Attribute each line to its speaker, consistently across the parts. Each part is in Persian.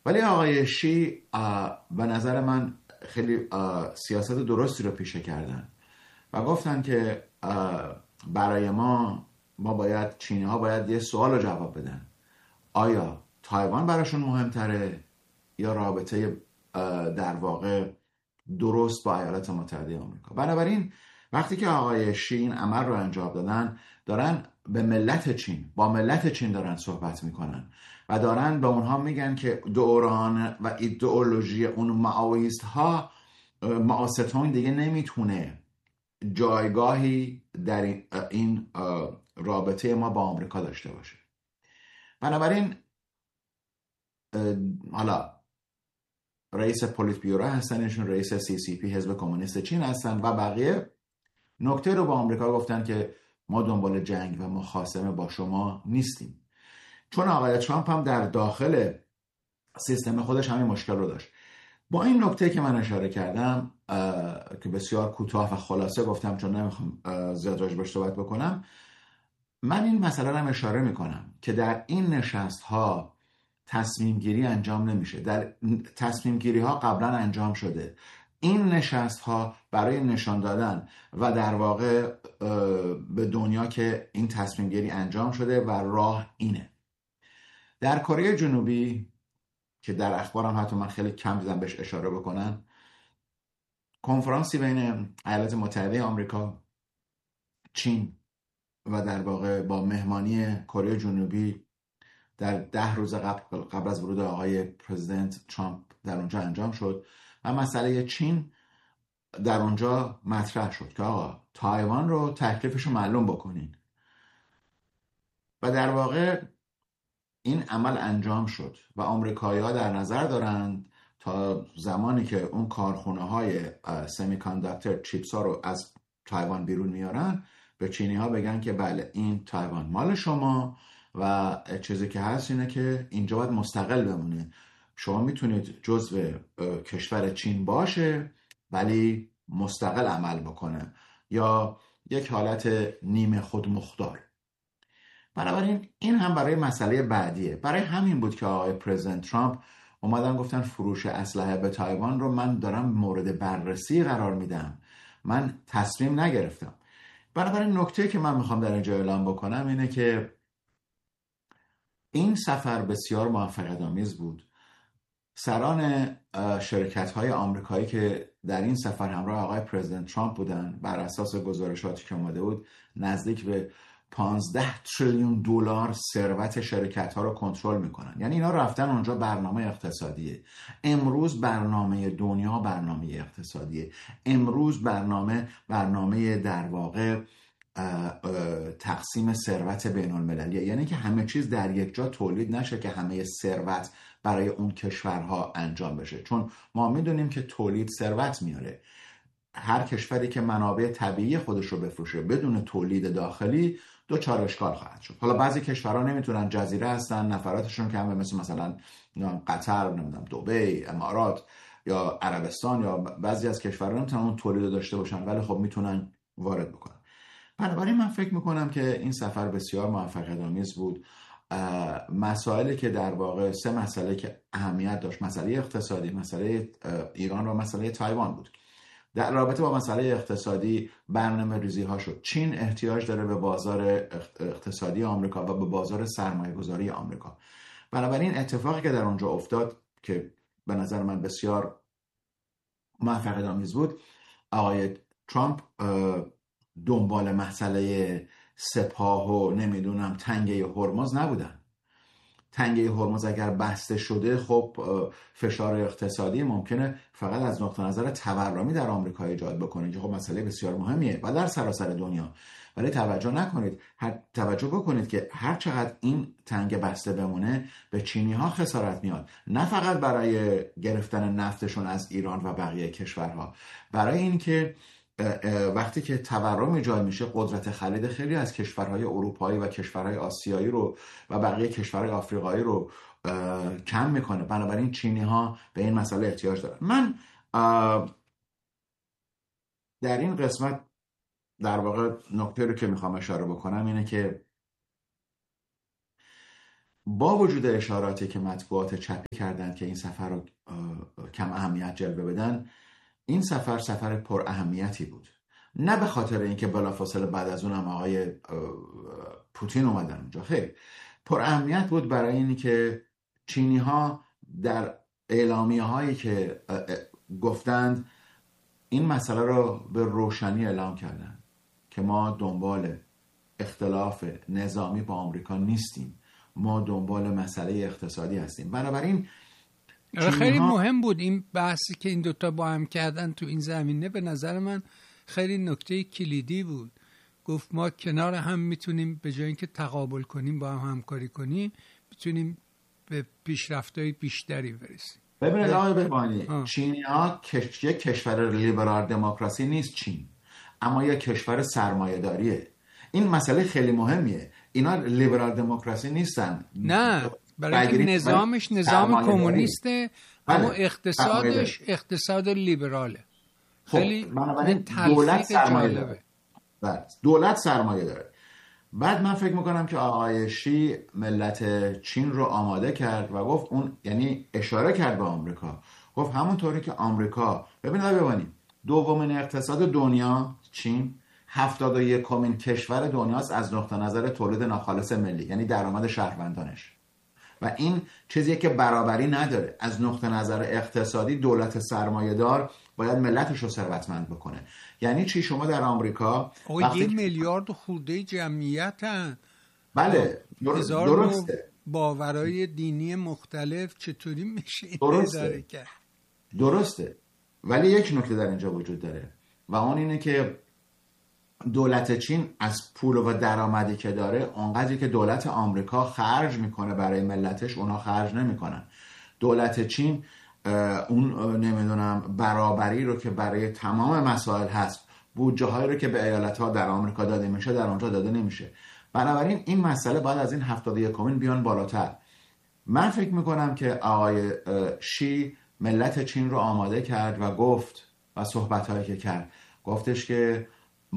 Speaker 1: ولی آقای شی به نظر من خیلی سیاست درستی رو پیشه کردن و گفتن که برای ما باید چینی ها باید یه سوال رو جواب بدن: آیا تایوان براشون مهمتره یا رابطه در واقع درست با ایالات متحده آمریکا؟ بنابراین وقتی که آقای شی این عمل رو انجام دادن، دارن به ملت چین، با ملت چین دارن صحبت میکنن و دارن به اونها میگن که دوران و ایدئولوژی اون ماویست ها، ماوستون دیگه نمیتونه جایگاهی در این رابطه ما با آمریکا داشته باشه. بنابراین حالا رئیس پلیت بیورو هستن، ایشون رئیس CCP حزب کمونیست چین هستن و بقیه نکته رو با آمریکا گفتن که ما دنبال جنگ و مخاصمه با شما نیستیم. چون آقای ترامپ هم در داخل سیستم خودش همین مشکل رو داشت. با این نکته که من اشاره کردم که بسیار کوتاه و خلاصه گفتم چون نمیخوام زیاد راجبش صحبت بکنم، من این مسئله رو هم اشاره میکنم که در این نشست ها تصمیم گیری انجام نمیشه. در تصمیم گیری ها قبلا انجام شده. این نشست ها برای نشان دادن و در واقع به دنیا که این تصمیم گیری انجام شده و راه اینه. در کره جنوبی که در اخبارم حتی من خیلی کم دیدم بهش اشاره بکنن، کنفرانسی بین ایالات متحده آمریکا، چین و در واقع با مهمانی کره جنوبی در 10 روز قبل از ورود آقای پرزیدنت ترامپ در اونجا انجام شد و مسئله چین در اونجا مطرح شد که آقا تایوان رو تکلیفش رو معلوم بکنین و در واقع این عمل انجام شد و آمریکایی‌ها در نظر دارند تا زمانی که اون کارخونه های سمی کانداکتور چیپس ها رو از تایوان بیرون میارن، به چینی ها بگن که بله این تایوان مال شما و چیزی که هست اینه که اینجا باید مستقل بمونه. شما میتونید جزو کشور چین باشه ولی مستقل عمل بکنه یا یک حالت نیمه خودمختار. بنابراین این هم برای مسئله بعدیه. برای همین بود که آقای پرزیدنت ترامپ اومدن گفتن فروش اسلحه به تایوان رو من دارم مورد بررسی قرار میدم، من تصمیم نگرفتم. بنابراین نکته که من میخوام در اینجا اعلام بکنم اینه که این سفر بسیار موفقیت آمیز بود. سران شرکت های آمریکایی که در این سفر همراه آقای پرزیدنت ترامپ بودن، بر اساس گزارشاتی که اومده بود نزدیک به 15 تریلیون دلار ثروت شرکت ها رو کنترل میکنن. یعنی اینا رفتن اونجا برنامه اقتصادیه. امروز برنامه دنیا برنامه اقتصادیه. امروز برنامه در واقع تقسیم ثروت بین المللیه. یعنی که همه چیز در یک جا تولید نشه که همه ثروت برای اون کشورها انجام بشه، چون ما میدونیم که تولید ثروت میاره. هر کشوری که منابع طبیعی خودش رو بفروشه بدون تولید داخلی دوچار اشکال خواهد شد. حالا بعضی کشورها نمیتونن، جزیره هستن، نفراتشون کمه، مثلا قطر، نمیدونم دبی، امارات یا عربستان یا بعضی از کشورها نمیتونن اون تولید داشته باشن ولی خب میتونن وارد بکنن. بنابراین من فکر میکنم که این سفر بسیار موفقیت آمیز بود. مسائلی که در واقع 3 مسئله که اهمیت داشت، مسئله اقتصادی، مسئله ایران و مسئله تایوان بود. در رابطه با مسئله اقتصادی برنامه ریزی ها شد. چین احتیاج داره به بازار اقتصادی آمریکا و به بازار سرمایه گذاری آمریکا. بنابراین اتفاقی که در اونجا افتاد که به نظر من بسیار موفقیت آمیز بود، آقای ترامپ دنبال مسئله سپاه و نمیدونم تنگه هرمز نبودن. تنگه هرمز اگر بسته شده، خب فشار اقتصادی ممکنه فقط از نقطه نظر تورمی در آمریکا ایجاد بکنه که خب مسئله بسیار مهمیه و در سراسر دنیا. ولی توجه بکنید که هر چقدر این تنگه بسته بمونه به چینی ها خسارت میاد، نه فقط برای گرفتن نفتشون از ایران و بقیه کشورها، برای اینکه وقتی که تورم ایجاد میشه قدرت خرید خیلی از کشورهای اروپایی و کشورهای آسیایی رو و بقیه کشورهای آفریقایی رو کم میکنه. بنابراین چینی ها به این مسئله احتیاج دارن. من در این قسمت در واقع نکته رو که میخوام اشاره بکنم اینه که با وجود اشاراتی که مطبوعات چپی کردند که این سفر رو کم اهمیت جلوه بدن، این سفر پر اهمیتی بود. نه به خاطر اینکه بلافاصله بعد از اونم آقای پوتین اومدن اونجا، خیر، پر اهمیت بود برای اینی که چینی ها در اعلامیه هایی که گفتند این مسئله رو به روشنی اعلام کردن که ما دنبال اختلاف نظامی با آمریکا نیستیم، ما دنبال مسئله اقتصادی هستیم. بنابراین
Speaker 2: خیلی مهم بود این بحثی که این دوتا با هم کردن تو این زمینه. به نظر من خیلی نکته کلیدی بود. گفت ما کنار هم میتونیم به جای اینکه تقابل کنیم با هم همکاری کنیم، میتونیم به پیشرفت‌های بیشتری برسیم.
Speaker 1: ببینید آقای بهبانی، چینی ها یک کشور لیبرال دموکراسی نیست چین، اما یک کشور سرمایه داریه. این مسئله خیلی مهمیه. اینا لیبرال دموکراسی نیستن،
Speaker 2: نه، برای اینکه نظامش نظام کمونیسته، اما اقتصادش اقتصاد لیبراله. خیلی
Speaker 1: بنابراین دولت سرمایه داره. دولت سرمایه داره. بعد من فکر میکنم که آقای شی ملت چین رو آماده کرد و گفت اون، یعنی اشاره کرد به آمریکا، گفت همونطوری که آمریکا، ببینید دومین اقتصاد دنیا چین، 71مین کشور دنیاست از نقطه نظر تولید ناخالص ملی، یعنی درآمد شهروندانش، و این چیزیه که برابری نداره. از نقطه نظر اقتصادی دولت سرمایه دار باید ملتش رو ثروتمند بکنه. یعنی چی؟ شما در آمریکا
Speaker 2: 1 میلیارد خورده جمعیت هست.
Speaker 1: بله درسته.
Speaker 2: باورهای دینی مختلف، چطوری میشه این اداره کرد؟
Speaker 1: درسته، ولی یک نکته در اینجا وجود داره و اون اینه که دولت چین از پول و درآمدی که داره، اونقدری که دولت آمریکا خرج میکنه برای ملتش، اونا خرج نمیکنن. دولت چین اون نمیدونم برابری رو که برای تمام مسائل هست، بودجه هایی رو که به ایالت ها در آمریکا داده میشه در اونجا داده نمیشه. بنابراین این مسئله باید از این 71مین بیان بالاتر. من فکر میکنم که آقای شی ملت چین رو آماده کرد و گفت و صحبت هایی که کرد، گفتش که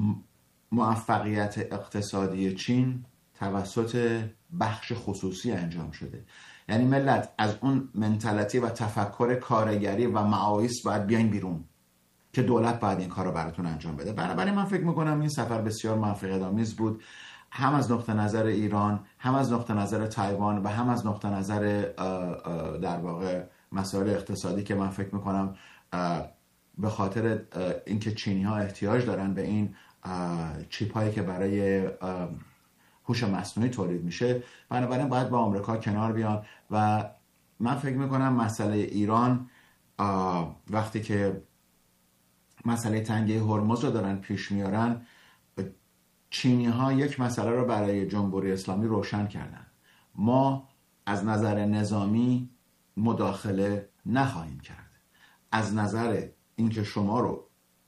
Speaker 1: موفقیت اقتصادی چین توسط بخش خصوصی انجام شده. یعنی ملت از اون منتالیتی و تفکر کارگری و معایس باید بیاین بیرون که دولت باید این کار رو براتون انجام بده. بنابراین من فکر میکنم این سفر بسیار موفقیت‌آمیز بود، هم از نقطه نظر ایران، هم از نقطه نظر تایوان و هم از نقطه نظر در واقع مسائل اقتصادی که من فکر میکنم به خاطر اینکه چینی ها احتیاج دارن به این چیپ هایی که برای هوش مصنوعی تولید میشه، بنابراین باید با آمریکا کنار بیان. و من فکر میکنم مسئله ایران، وقتی که مسئله تنگه هرمز رو دارن پیش میارن، چینی ها یک مسئله رو برای جمهوری اسلامی روشن کردن: ما از نظر نظامی مداخله نخواهیم کرد، از نظر اینکه شما رو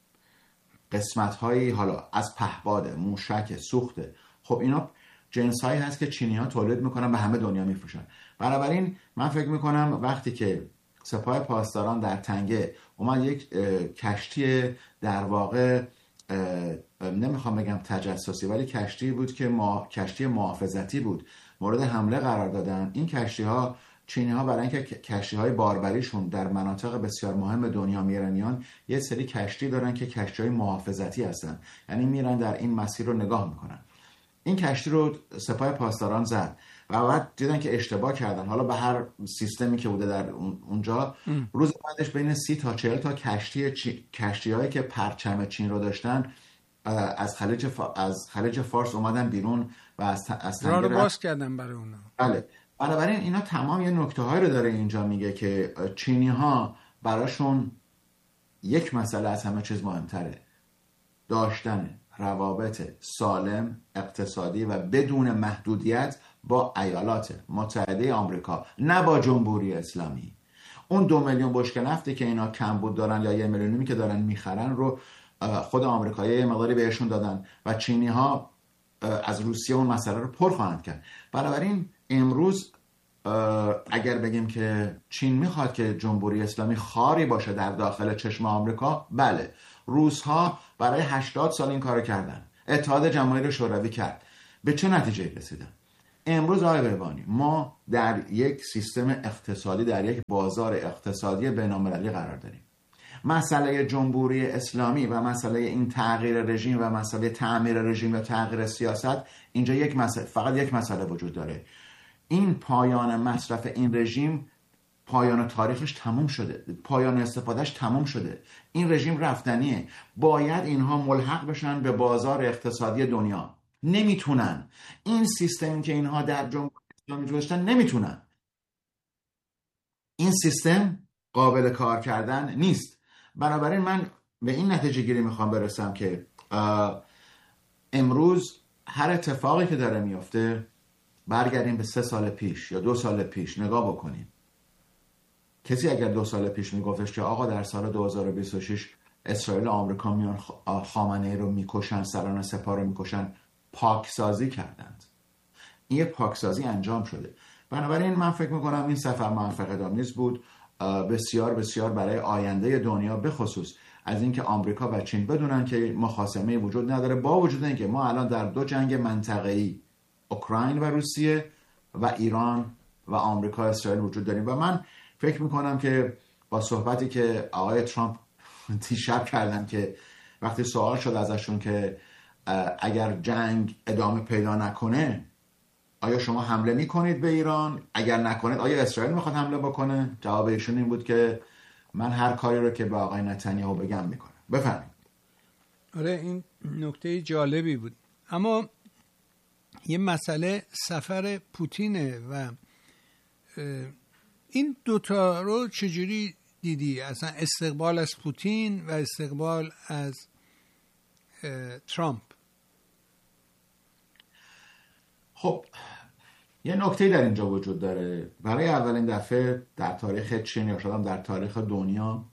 Speaker 1: قسمت هایی حالا از پهپاد، موشک، سوخته، خب اینا جنس هایی هست که چینی ها تولید میکنن به همه دنیا میفروشن. بنابراین من فکر میکنم وقتی که سپاه پاسداران در تنگه اومد یک کشتی در واقع نمیخوام بگم تجسسی، ولی کشتی بود که کشتی محافظتی بود، مورد حمله قرار دادن. این کشتی ها، چینی ها برای اینکه کشتی های باربریشون در مناطق بسیار مهم دنیا میرن، یه سری کشتی دارن که کشتی های محافظتی هستن، یعنی میرن در این مسیر رو نگاه میکنن. این کشتی رو سپاه پاسداران زد و بعد دیدن که اشتباه کردن. حالا به هر سیستمی که بوده در اونجا، روز بعدش بین 30 تا 40 تا کشتی هایی که پرچم چین رو داشتن از خلیج فارس اومدن بیرون و از
Speaker 2: راه رو باز کردن برای اونا.
Speaker 1: بله. بنابراین اینا تمام یه نکته های رو داره اینجا میگه که چینی ها براشون یک مسئله از همه چیز مهمتره: داشتن روابط سالم، اقتصادی و بدون محدودیت با ایالات متحده آمریکا، نه با جمهوری اسلامی. اون 2 میلیون بشکه نفتی که اینا کمبود دارن یا 1 میلیونی که دارن میخرن رو خود آمریکایی‌ها یه مقداری بهشون دادن و چینی ها از روسیه اون مسئله رو پر خواهند کرد. بنابراین امروز اگر بگیم که چین میخواد که جمهوری اسلامی خاری باشه در داخل چشم آمریکا، بله، روس‌ها برای 80 سال این کارو کردن. اتحاد جماهیر شوروی کرد. به چه نتیجه رسیدن؟ امروز آقای بهبانی ما در یک سیستم اقتصادی، در یک بازار اقتصادی بین‌المللی قرار داریم. مسئله جمهوری اسلامی و مسئله این تغییر رژیم و مسئله تعمیر رژیم و تغییر سیاست، اینجا فقط یک مسئله وجود داره. این پایان مصرف این رژیم، پایان تاریخش تموم شده، پایان استفادهش تموم شده. این رژیم رفتنیه. باید اینها ملحق بشن به بازار اقتصادی دنیا. نمیتونن. این سیستمی که اینها در جمهوری اسلامی گذاشتن نمیتونن. این سیستم قابل کار کردن نیست. بنابراین من به این نتیجه گیری میخوام برسم که امروز هر اتفاقی که داره میفته، برگردیم به 3 سال پیش یا 2 سال پیش نگاه بکنیم. کسی اگر 2 سال پیش میگفتش که آقا در سال 2026 اسرائیل و آمریکا میان خامنه‌ای رو میکشن، سران سپاه رو میکشن، پاکسازی کردند. این یک پاکسازی انجام شده. بنابراین من فکر میکنم این سفر موفق‌آمیز بود، بسیار بسیار برای آینده دنیا، به خصوص از اینکه آمریکا و چین بدونن که مخاصمه وجود نداره، با وجود اینکه ما الان در 2 جنگ منطقه‌ای، اوکراین و روسیه و ایران و آمریکا اسرائیل وجود داریم. و من فکر میکنم که با صحبتی که آقای ترامپ دیشب کردن، که وقتی سوال شد ازشون که اگر جنگ ادامه پیدا نکنه آیا شما حمله میکنید به ایران؟ اگر نکنید آیا اسرائیل میخواد حمله بکنه؟ جواب ایشون این بود که من هر کاری رو که به آقای نتانیاهو بگم میکنم. بفرمایید.
Speaker 2: آره، این نکته جالبی بود. اما یه مسئله سفر پوتینه و این دوتا رو چجوری دیدی؟ اصلا استقبال از پوتین و استقبال از ترامپ.
Speaker 1: خب یه نکته در اینجا وجود داره. برای اولین دفعه در تاریخ چین یا شاید در تاریخ دنیا،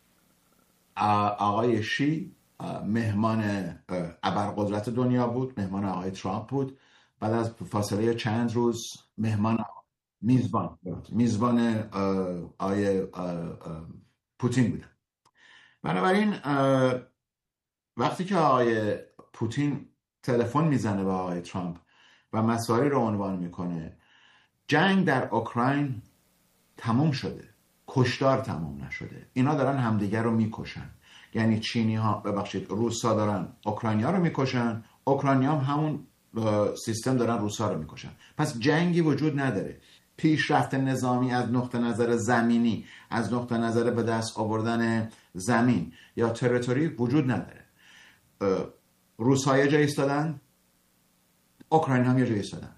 Speaker 1: آقای شی مهمان ابرقدرت دنیا بود، مهمان آقای ترامپ بود. بعد از فاصله چند روز میزبان آقای پوتین بودن. بنابراین وقتی که آقای پوتین تلفن میزنه به آقای ترامپ و مسائلی رو عنوان میکنه، جنگ در اوکراین تموم شده، کشتار تموم نشده، اینا دارن همدیگر رو میکشن. یعنی روسا دارن اوکراینیا رو میکشن، اوکراینیا هم همون سیستم دارن روسا رو میکشن. پس جنگی وجود نداره. پیشرفت نظامی از نقطه نظر زمینی، از نقطه نظر به دست آوردن زمین یا تریتوری وجود نداره. روس‌ها یه جای ایستادن، اوکراین هم یه جای ایستادن.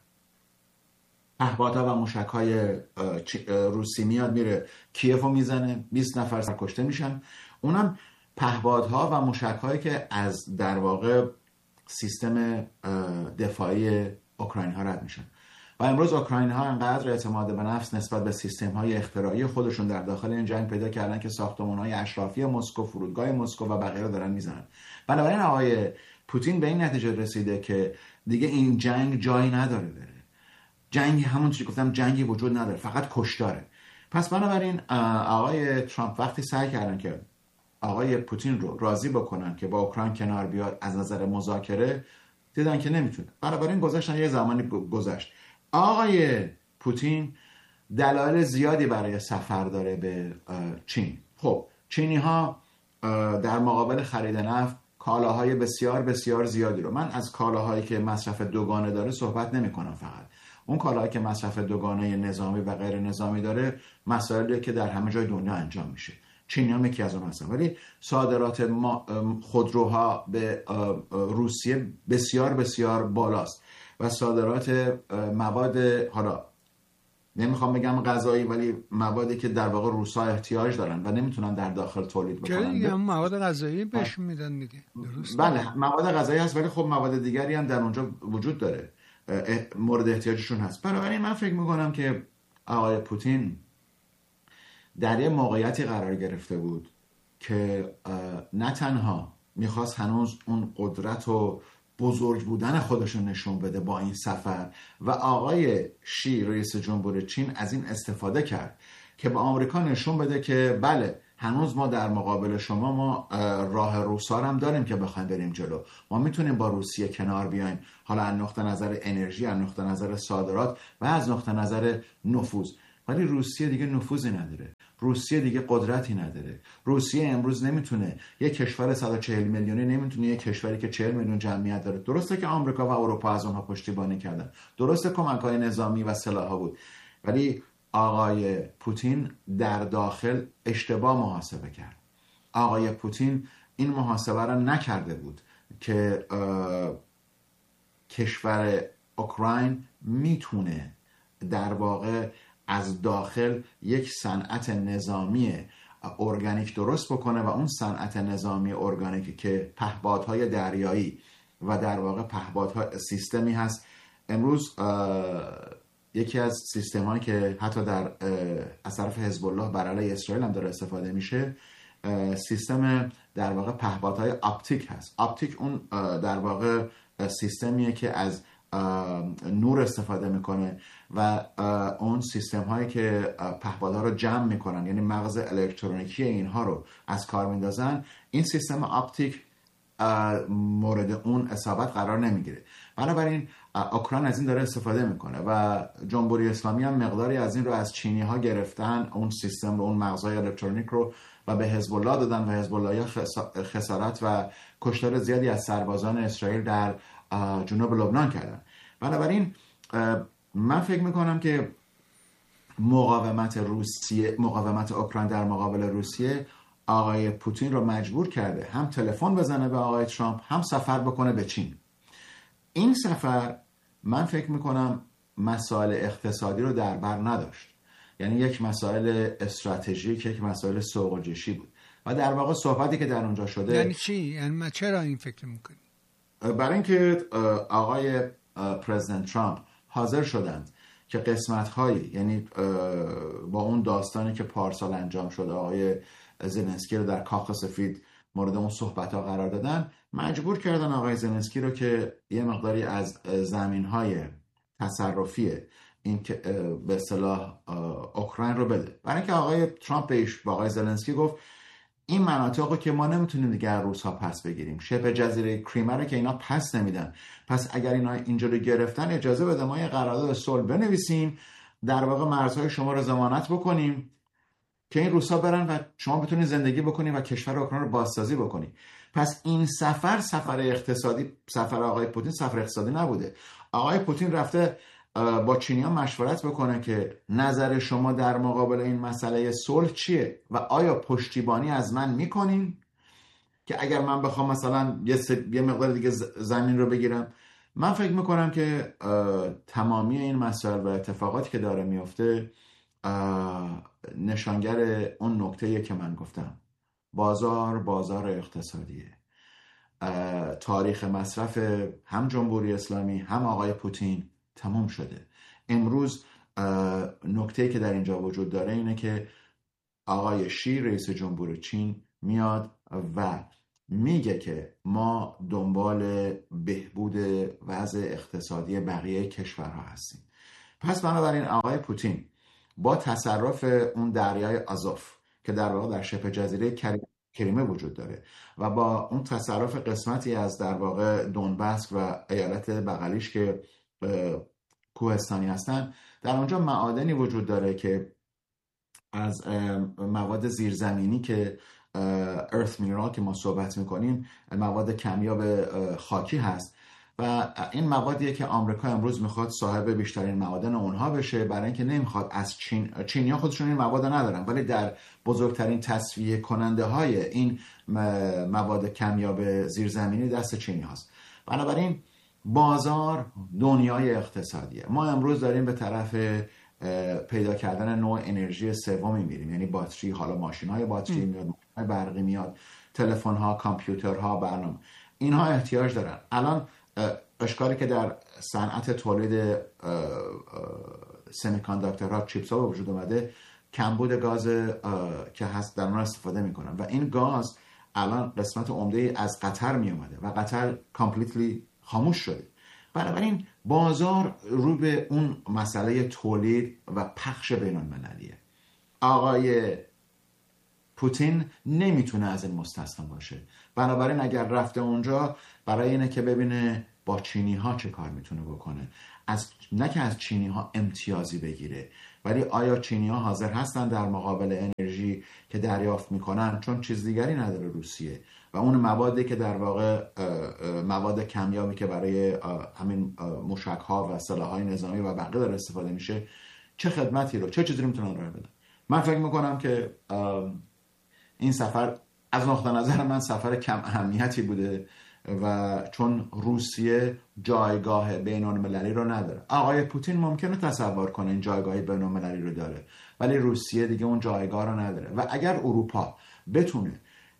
Speaker 1: پهپادها و موشک‌های روسی میاد میره کیف رو میزنه، 20 نفر سرکشته میشن. اونم پهپادها و موشک‌هایی که از در واقع سیستم دفاعی اوکراین ها رد میشن. و امروز اوکراین ها انقدر اعتماد به نفس نسبت به سیستم های اختراعی خودشون در داخل این جنگ پیدا کردن که ساختمان های اشرافی مسکو، فرودگاه مسکو و بقیه رو دارن میزنن. بنابراین آقای پوتین به این نتیجه رسیده که دیگه این جنگ جایی نداره بره. جنگی همونطوری گفتم جنگی وجود نداره، فقط کشتاره. پس بنابراین آقای ترامپ وقتی سعی کردن که آقای پوتین رو راضی بکنن که با اوکراین کنار بیاد از نظر مذاکره، دیدن که نمیتونه. بنابراین گذاشتن. یه زمانی گذشت. آقای پوتین دلایل زیادی برای سفر داره به چین. خب چینی ها در مقابل خرید نفت کالاهای بسیار بسیار زیادی رو، من از کالاهایی که مصرف دوگانه داره صحبت نمی کنم، فقط اون کالاهایی که مصرف دوگانه نظامی و غیر نظامی داره مسائلی که در همه جای دنیا انجام میشه. چینی هم یکی از اون هستن. ولی صادرات خودروها به روسیه بسیار بسیار بالاست و صادرات مواد، حالا نمیخوام بگم غذایی، ولی موادی که در واقع روسا احتیاج دارن و نمیتونن در داخل تولید بکنن.
Speaker 2: دیگه مواد غذایی بهش میدن دیگه. درست.
Speaker 1: بله مواد غذایی هست، ولی خب مواد دیگری هم در اونجا وجود داره، مورد احتیاجشون هست. بنابراین من فکر میکنم که آقای پوتین در یه موقعیتی قرار گرفته بود که نه تنها میخواست هنوز اون قدرت و بزرگ بودن خودشون نشون بده با این سفر، و آقای شی رئیس جمهور چین از این استفاده کرد که به آمریکا نشون بده که بله هنوز ما در مقابل شما ما راه روسا هم داریم که بخوایم بریم جلو. ما میتونیم با روسیه کنار بیایم، حالا از نقطه نظر انرژی، از نقطه نظر صادرات و از نقطه نظر نفوذ. ولی روسیه دیگه نفوذی نداره، روسیه دیگه قدرتی نداره. روسیه امروز نمیتونه، یک کشور 140 میلیونی نمیتونه یک کشوری که 40 میلیون جمعیت داره. درسته که آمریکا و اروپا از اونها پشتیبانی کردن، درسته کمک‌های نظامی و سلاح‌ها بود، ولی آقای پوتین در داخل اشتباه محاسبه کرد. آقای پوتین این محاسبه را نکرده بود که کشور اوکراین میتونه در واقع از داخل یک صنعت نظامی ارگانیک درست بکنه و اون صنعت نظامی ارگانیک که پهپادهای دریایی و در واقع پهپادها سیستمی هست. امروز یکی از سیستم‌هایی که حتی در از طرف حزب الله بر علیه اسرائیل هم داره استفاده میشه، سیستم در واقع پهپادهای آپتیک هست. آپتیک اون در واقع سیستمیه که از نور استفاده میکنه و اون سیستم هایی که پهپادها رو جمع میکنن، یعنی مغز الکترونیکی اینها رو از کار میندازن، این سیستم آپتیک مورد اون اصابت قرار نمیگیره. بنابراین اوکراین از این داره استفاده میکنه و جمهوری اسلامی هم مقداری از این رو از چینی ها گرفتن، اون سیستم رو، اون مغزهای الکترونیک رو، و به حزب الله دادن و حزب الله خسارت و کشتار زیادی از سربازان اسرائیل در جنوب لبنان کردن. بنابراین من فکر میکنم که مقاومت اوکراین در مقابل روسیه آقای پوتین رو مجبور کرده هم تلفن بزنه به آقای ترامپ، هم سفر بکنه به چین. این سفر من فکر میکنم مسائل اقتصادی رو در بر نداشت، یعنی یک مسائل استراتژیک، یک مسائل سوق و جشی بود و در واقع صحبتی که در اونجا شده.
Speaker 2: یعنی چی؟ یعنی چرا این فکر میکنی؟
Speaker 1: برای اینکه آقای پرزیدنت ترامپ حاضر شدند که قسمت‌هایی، یعنی با اون داستانی که پارسال انجام شد، آقای زلنسکی رو در کاخ سفید مورد اون صحبت‌ها قرار دادن، مجبور کردن آقای زلنسکی رو که یه مقداری از زمین‌های تصرفی این که به اصطلاح اوکراین رو بده. برای اینکه آقای ترامپ بهش با آقای زلنسکی گفت این مناطقو که ما نمیتونیم دیگه از روس‌ها پس بگیریم، شبه جزیره کریمه رو که اینا پس نمیدن، پس اگر اینا اینجا رو گرفتن اجازه بده ما یه قرارداد صلح بنویسیم، در واقع مرزهای شما رو ضمانت بکنیم که این روس‌ها برن و شما بتونید زندگی بکنید و کشور اوکراین رو بازسازی بکنید. پس این سفر اقتصادی، سفر آقای پوتین سفر اقتصادی نبوده. آقای پوتین رفته با چینی‌ها مشورت بکنه که نظر شما در مقابل این مسئله صلح چیه و آیا پشتیبانی از من میکنین که اگر من بخوام مثلا یه مقدار دیگه زمین رو بگیرم. من فکر میکنم که تمامی این مسائل و اتفاقاتی که داره میفته نشانگر اون نکته‌ایه که من گفتم. بازار اقتصادیه. تاریخ مصرف هم جمهوری اسلامی هم آقای پوتین تمام شده. امروز نکته‌ای که در اینجا وجود داره اینه که آقای شی رئیس جمهور چین میاد و میگه که ما دنبال بهبود وضع اقتصادی بقیه کشورها هستیم. پس بنابراین آقای پوتین با تصرف اون دریای آزوف که در واقع در شبه جزیره کریمه وجود داره و با اون تصرف قسمتی از در واقع دونباسک و ایالت بغلیش که کوهستانی هستن، در اونجا معادنی وجود داره که از مواد زیرزمینی که earth mineral که ما صحبت میکنیم، مواد کمیاب خاکی هست و این موادیه که آمریکا امروز میخواد صاحب بیشترین معادن اونها بشه، برای اینکه نمیخواد از چینیا خودشون این مواد ندارن ولی در بزرگترین تصفیه کننده های این مواد کمیاب زیرزمینی دست چینی هست. بنابراین بازار دنیای اقتصادیه. ما امروز داریم به طرف پیدا کردن نوع انرژی سومی میریم، یعنی باتری. حالا ماشین های باتری میاد، ماشین برقی میاد، تلفن ها، کامپیوترها، برنامه، اینها احتیاج دارن. الان اشکالی که در صنعت تولید سمی‌کانداکتورها، چیپس ها به وجود اومده، کمبود گاز که هست در اون استفاده میکنن و این گاز الان قسمت عمده از قطر می اومده و قطر کامپلیتلی خاموش شده. بنابراین بازار رو به اون مسئله تولید و پخش بین المللیه. آقای پوتین نمیتونه از این مستثنا باشه. بنابراین اگر رفته اونجا برای اینه که ببینه با چینی ها چه کار میتونه بکنه، نه که از چینی ها امتیازی بگیره، ولی آیا چینی ها حاضر هستن در مقابل انرژی که دریافت میکنن، چون چیز دیگری نداره روسیه و اون موادی که در واقع مواد کمیابی که برای همین موشک ها و سلاح های نظامی و بقیه داره استفاده میشه، چه خدمتی رو، چه چیزی رو میتونن ارائه بدن. من فکر میکنم که این سفر از نقطه نظر من سفر کم اهمیتی بوده و چون روسیه جایگاه بین‌المللی رو نداره. آقای پوتین ممکنه تصور کنه این جایگاه بین‌المللی رو داره، ولی روسیه دیگه اون جایگاه رو نداره و اگر اروپا بتونه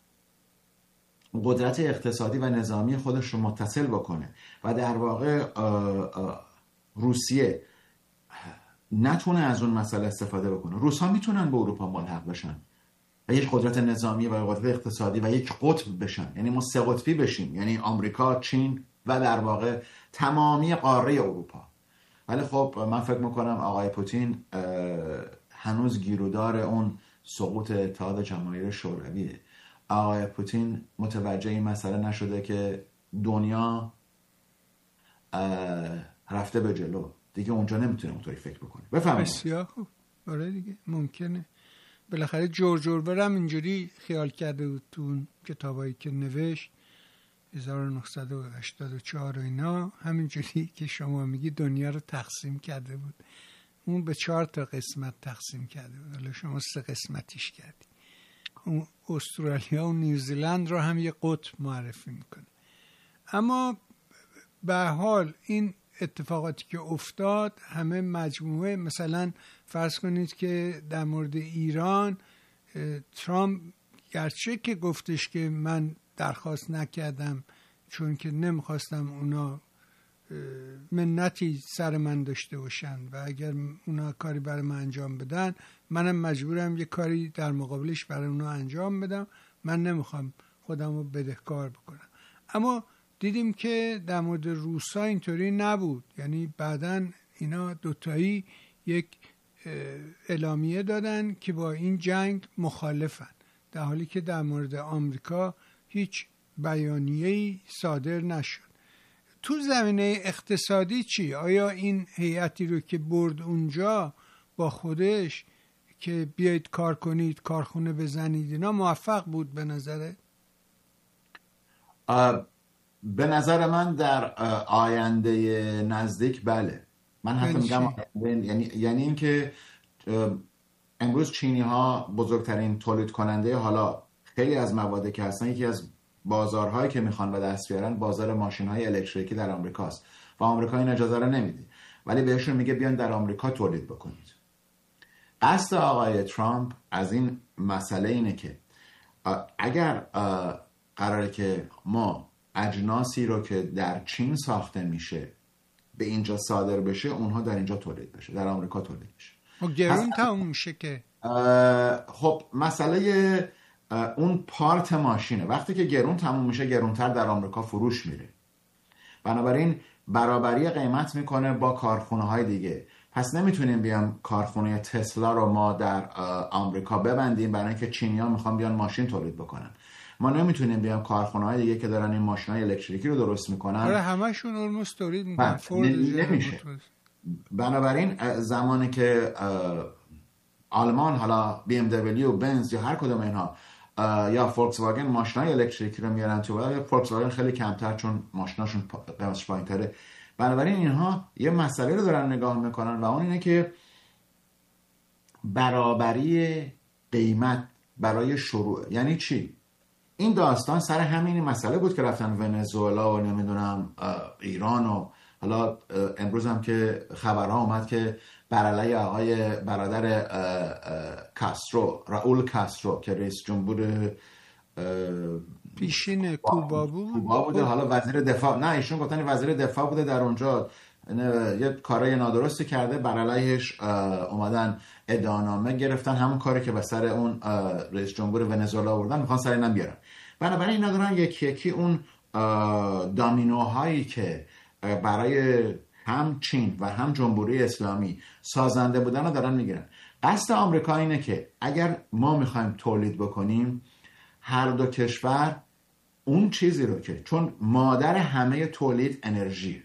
Speaker 1: قدرت اقتصادی و نظامی خودش رو متصل بکنه و در واقع روسیه نتونه از اون مسئله استفاده بکنه، روس‌ها میتونن به اروپا ملحق بشن و یک قدرت نظامی و قدرت اقتصادی و یک قطب بشن، یعنی ما 3 قطبی بشیم، یعنی آمریکا، چین و در واقع تمامی قاره اروپا. ولی خب من فکر میکنم آقای پوتین هنوز گیرودار اون سقوط اتحاد جماهیر شورویه. آقای پوتین متوجه این مسئله نشده که دنیا رفته به جلو، دیگه اونجا نمیتونه اونطوری فکر بکنه. بفهمید.
Speaker 2: بسیار خوب. آره دیگه ممکنه. بالاخره جورج اورول هم اینجوری خیال کرده بود تو اون کتابایی که نوشت 1984 و اینا، همینجوری که شما میگی دنیا رو تقسیم کرده بود. اون به 4 تا قسمت تقسیم کرده بود، حالا شما 3 قسمتیش کردی. اون استرالیا و نیوزیلند رو هم یه قطب معرفی میکنه. اما به حال این اتفاقاتی که افتاد همه مجموعه، مثلا فرض کنید که در مورد ایران ترامپ گرچه که گفتش که من درخواست نکردم چون که نمیخواستم اونا منتی سر من داشته باشن و اگر اونا کاری برای من انجام بدن منم مجبورم یه کاری در مقابلش برای اونا انجام بدم، من نمیخوام خودم رو بدهکار بکنم. اما دیدیم که در مورد روسا اینطوری نبود، یعنی بعدن اینا دوتایی یک اعلامیه دادن که با این جنگ مخالفن، در حالی که در مورد آمریکا هیچ بیانیه‌ای صادر نشد. تو زمینه اقتصادی چی؟ آیا این هیئتی رو که برد اونجا با خودش که بیایید کار کنید، کارخونه بزنید، اینا موفق بود به نظره؟
Speaker 1: به نظر من در آینده نزدیک بله. من حتی میگم یعنی اینکه امروز چینی ها بزرگترین تولید کننده حالا خیلی از موادی که هستن، یکی از بازارهایی که میخوان به دست بیارن بازار ماشین های الکتریکی در آمریکاست و آمریکا این اجازه رو نمیده، ولی بهشون میگه بیان در آمریکا تولید بکنید. قصد آقای ترامپ از این مسئله اینه که اگر قراره که ما اجناسی رو که در چین ساخته میشه به اینجا صادر بشه، اونها در اینجا تولید بشه، در آمریکا تولید بشه.
Speaker 2: و گرون تموم میشه که
Speaker 1: خب مسئله اون پارت ماشینه، وقتی که گرون تموم میشه گرونتر در آمریکا فروش میره، بنابراین برابری قیمت میکنه با کارخونه های دیگه. پس نمیتونیم بیام کارخونه تسلا رو ما در آمریکا ببندیم برای اینکه چینی‌ها میخوان بیان ماشین تولید بکنن. ما نمیتونیم بیام کارخونه های دیگه که دارن این ماشین های الکتریکی رو درست میکنن،
Speaker 2: آره همشون اولموست تولید میکنن،
Speaker 1: نمیشه. بنابراین زمانی که آلمان حالا BMW و بنز یا هر کدوم اینها یا فولکس واگن ماشینای الکتریکی رو میارن تو، ولی فولکس واگن خیلی کمتر چون ماشیناشون قیمتش پایین‌تره. بنابراین اینها یه مسئله رو دارن نگاه میکنن و اون اینه که برابری قیمت برای شروع. یعنی چی؟ این داستان سر همین مسئله بود که رفتن ونزوئلا و نمیدونم ایران و حالا امروز هم که خبرها اومد که بر علیه آقای برادر کاسترو، راول کاسترو که رئیس جمهور
Speaker 2: پیشین کوبا
Speaker 1: بوده، حالا وزیر دفاع، نه ایشون گفتن وزیر دفاع بوده، در اونجا یه کارای نادرستی کرده، بر علیهش اومدن ادعانامه گرفتن، همون کاری که به سر اون رئیس جمهور ونزوئلا آوردن میخوان سر اینم بیارن. بنابراین اینا دارن یکی یکی اون دامینوهایی که برای هم چین و هم جمهوری اسلامی سازنده بودن رو دارن میگیرن. قصد آمریکا اینه که اگر ما میخوایم تولید بکنیم، هر دو کشور اون چیزی رو که، چون مادر همه تولید انرژی،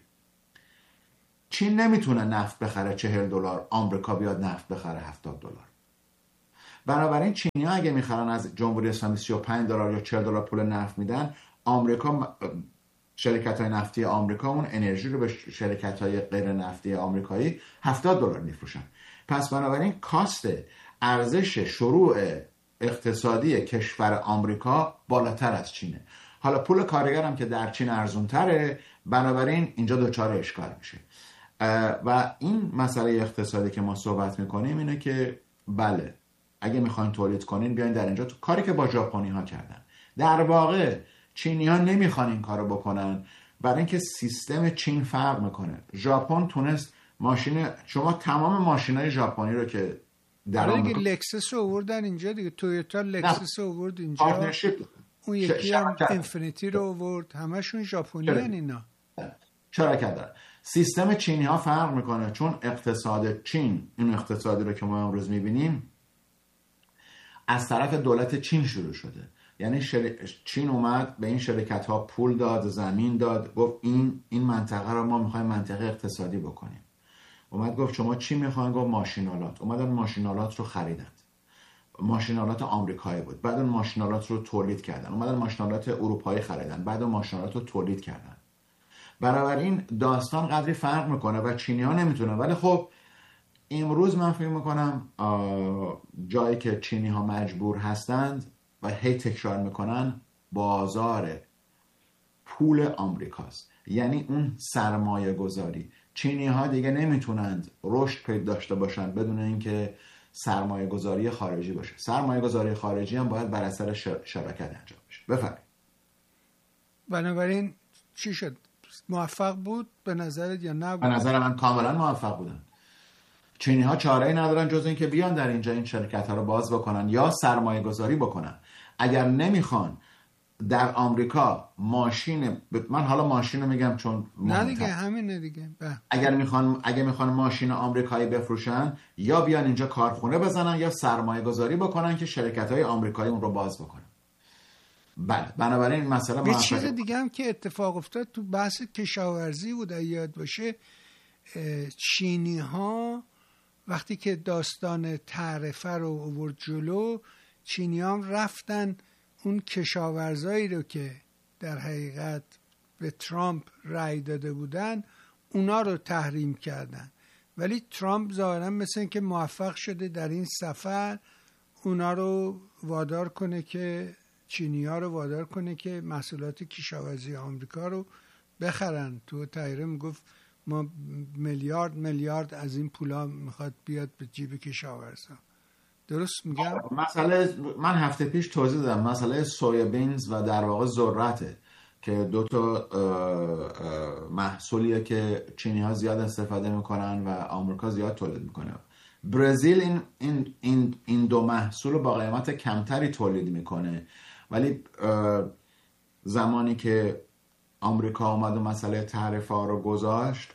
Speaker 1: چین نمیتونه نفت بخره $40، آمریکا بیاد نفت بخره $70. بنابراین چینی ها اگه میخرن از جمهوری اسلامی $35 یا $40 پول نفت میدن، آمریکا، شرکت های نفتی آمریکا اون انرژی رو به شرکت های غیر نفتی آمریکایی $70 میفروشن. پس بنابراین کاست، ارزش شروع اقتصادی کشور آمریکا بالاتر از چینه. حالا پول کارگر هم که در چین ارزون تره، بنابراین اینجا دچار اشکال میشه. و این مسئله اقتصادی که ما صحبت میکنیم اینه که بله، اگه میخواین تولید کنین بیاین در اینجا، کاری که با ژاپنی ها کردن. در واقع چینی ها نمیخوان این کارو بکنن برای اینکه سیستم چین فرق میکنه. ژاپن تونست ماشین، شما تمام ماشینای ژاپنی رو که در
Speaker 2: آمریکا لکسس رو آوردن اینجا دیگه، تویوتا لکسس رو آورد اینجا، اون یکی هم انفینیتی رو آورد، همشون ژاپنی هن اینا.
Speaker 1: شراکت دارن. سیستم چینی ها فرق میکنه چون اقتصاد چین، این اقتصادی رو که ما امروز میبینیم از طرف دولت چین شروع شده. یعنی چین اومد به این شرکت ها پول داد، زمین داد، گفت این منطقه رو ما میخوایم منطقه اقتصادی بکنیم. اومد گفت شما چی میخواین؟ گفت ماشینالات. اومدن ماشینالات رو خریدن، ماشینالات آمریکایی بود، بعد اون ماشینالات رو تولید کردن. اومدن ماشینالات اروپایی خریدن، بعد اون ماشینالات رو تولید کردن. بنابراین داستان قدری فرق میکنه و چینی ها نمیتونن. ولی خب امروز من فکر میکنم جایی که چینی ها مجبور هستند و هی تکرار میکنن، بازار پول آمریکاست. یعنی اون سرمایه گذاری، چینی ها دیگه نمیتونند رشد پیدا داشته باشند بدون اینکه سرمایه گذاری خارجی باشه. سرمایه گذاری خارجی هم باید بر اثر شراکت انجام بشه. بفرمایید.
Speaker 2: بنابراین چی شد؟ موفق بود به نظرت یا نه؟
Speaker 1: به نظر من کاملا موفق بودن. چینی ها چاره‌ای ندارن جز اینکه بیان در اینجا این شرکت ها رو باز بکنن یا سرمایه گذاری بکنن. اگر نمیخوان در آمریکا ماشین، من حالا ماشین رو میگم چون
Speaker 2: نه دیگه همینه دیگه،
Speaker 1: اگه میخوان ماشین آمریکایی بفروشن، یا بیان اینجا کارخونه بزنن یا سرمایه گذاری بکنن که شرکت های آمریکایی اون رو باز بکنن. بله، بنابراین مسئله
Speaker 2: یه چیز دیگه هم که اتفاق افتاد تو بحث کشاورزی بود، یاد باشه چینی ها وقتی که داستان تعرفه رو آورد جلو، چینی ها رفتن اون کشاورزایی رو که در حقیقت به ترامپ رأی داده بودن اونا رو تحریم کردن. ولی ترامپ ظاهرا مثل این که موفق شده در این سفر اونا رو وادار کنه که، چینی ها رو وادار کنه که محصولات کشاورزی آمریکا رو بخرن. تو تحریم میگفت ما میلیارد از این پولا میخواد بیاد به جیب کشاورزا. درست میگم؟
Speaker 1: مسئله من هفته پیش توضیح دادم، مسئله سویا بینز و در واقع ذرته که دو تا محصولیه که چینی ها زیاد استفاده میکنن و آمریکا زیاد تولید میکنه. برزیل این دو محصول رو با قیمت کمتری تولید میکنه، ولی زمانی که آمریکا اومد و مسئله تعرفه ها رو گذاشت،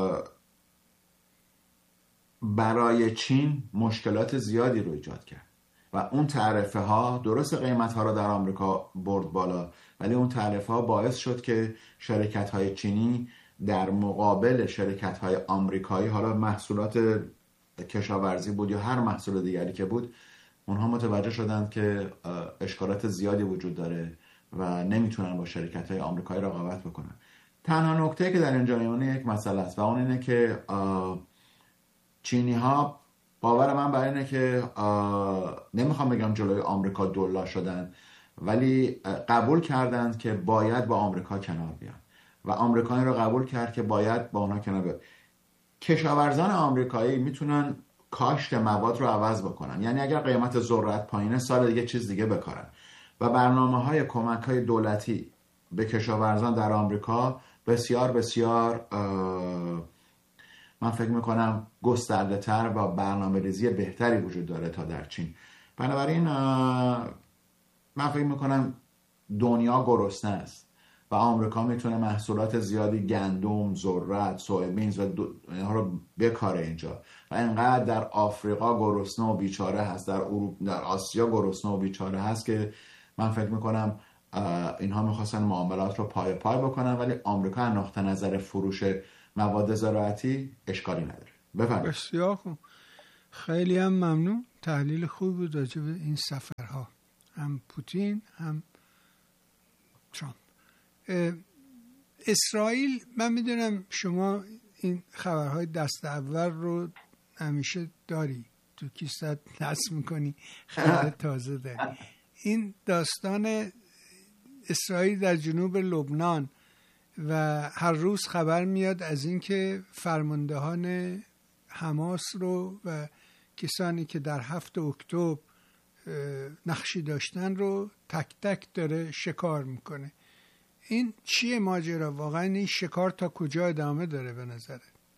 Speaker 1: برای چین مشکلات زیادی رو ایجاد کرد و اون تعرفه ها درست قیمت ها رو در آمریکا برد بالا، ولی اون تعرفه ها باعث شد که شرکت های چینی در مقابل شرکت های آمریکایی، حالا محصولات کشاورزی بود یا هر محصول دیگری که بود، اونها متوجه شدند که اشکالات زیادی وجود داره و نمیتونن با شرکت های آمریکایی رقابت بکنن. تنها نکته که در اینجا میمونه یک مسئله است و اون اینه که چینی ها، باور من بر اینه که نمیخوام بگم جلوی آمریکا دولا شدن، ولی قبول کردند که باید با آمریکا کنار بیان و آمریکایی رو قبول کرد که باید با اونها کنار بیان. کشاورزان آمریکایی میتونن کاشت مواد رو عوض بکنن، یعنی اگر قیمت ذرت پایینه سال دیگه چیز دیگه بکارن و برنامه‌های کمک‌های دولتی به کشاورزان در آمریکا بسیار بسیار من فکر میکنم گسترده تر و برنامه‌ریزی بهتری وجود داره تا در چین. بنابراین من فکر میکنم دنیا گرسنه است و و آمریکا میتونه محصولات زیادی گندم، ذرت، سویابینز و اینها رو بکاره اینجا و انقدر در آفریقا گرسنه و بیچاره هست، در آسیا گرسنه و بیچاره هست که من فکر میکنم اینها میخواستن معاملات رو پای بکنن، ولی آمریکا از نقطه نظر فروش مواد زراعتی اشکالی نداره. بفرمایید.
Speaker 2: بسیار خوب، خیلی هم ممنون. تحلیل خوب بود راجع به این سفرها، هم پوتین هم ترامپ. اسرائیل، من میدونم شما این خبرهای دست اول رو همیشه داری تو کیست نصب میکنی، خبر تازه داری. این داستان اسرائیل در جنوب لبنان و هر روز خبر میاد از اینکه فرماندهان حماس رو و کسانی که در 7 اکتبر نقشی داشتن رو تک تک داره شکار میکنه. این چیه ماجرا؟ واقعا این شکار تا کجا ادامه داره به نظره؟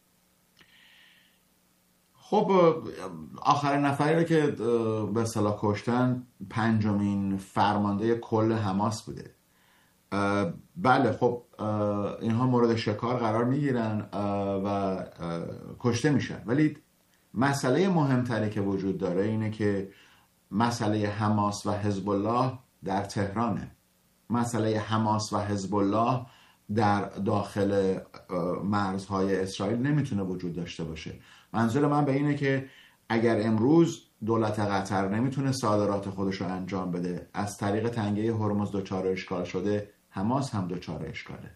Speaker 1: خب آخرین نفری رو که به اصطلاح کشتن 5مین فرمانده کل حماس بوده. بله خب اینها مورد شکار قرار میگیرن و کشته میشن، ولی مسئله مهمتری که وجود داره اینه که مسئله حماس و حزب الله در تهرانه. مسئله حماس و حزب الله در داخل مرزهای اسرائیل نمیتونه وجود داشته باشه. منظور من به اینه که اگر امروز دولت قطر نمیتونه صادرات خودش رو انجام بده، از طریق تنگه هرمز دچار اشکال شده، حماس هم دچار اشکاله.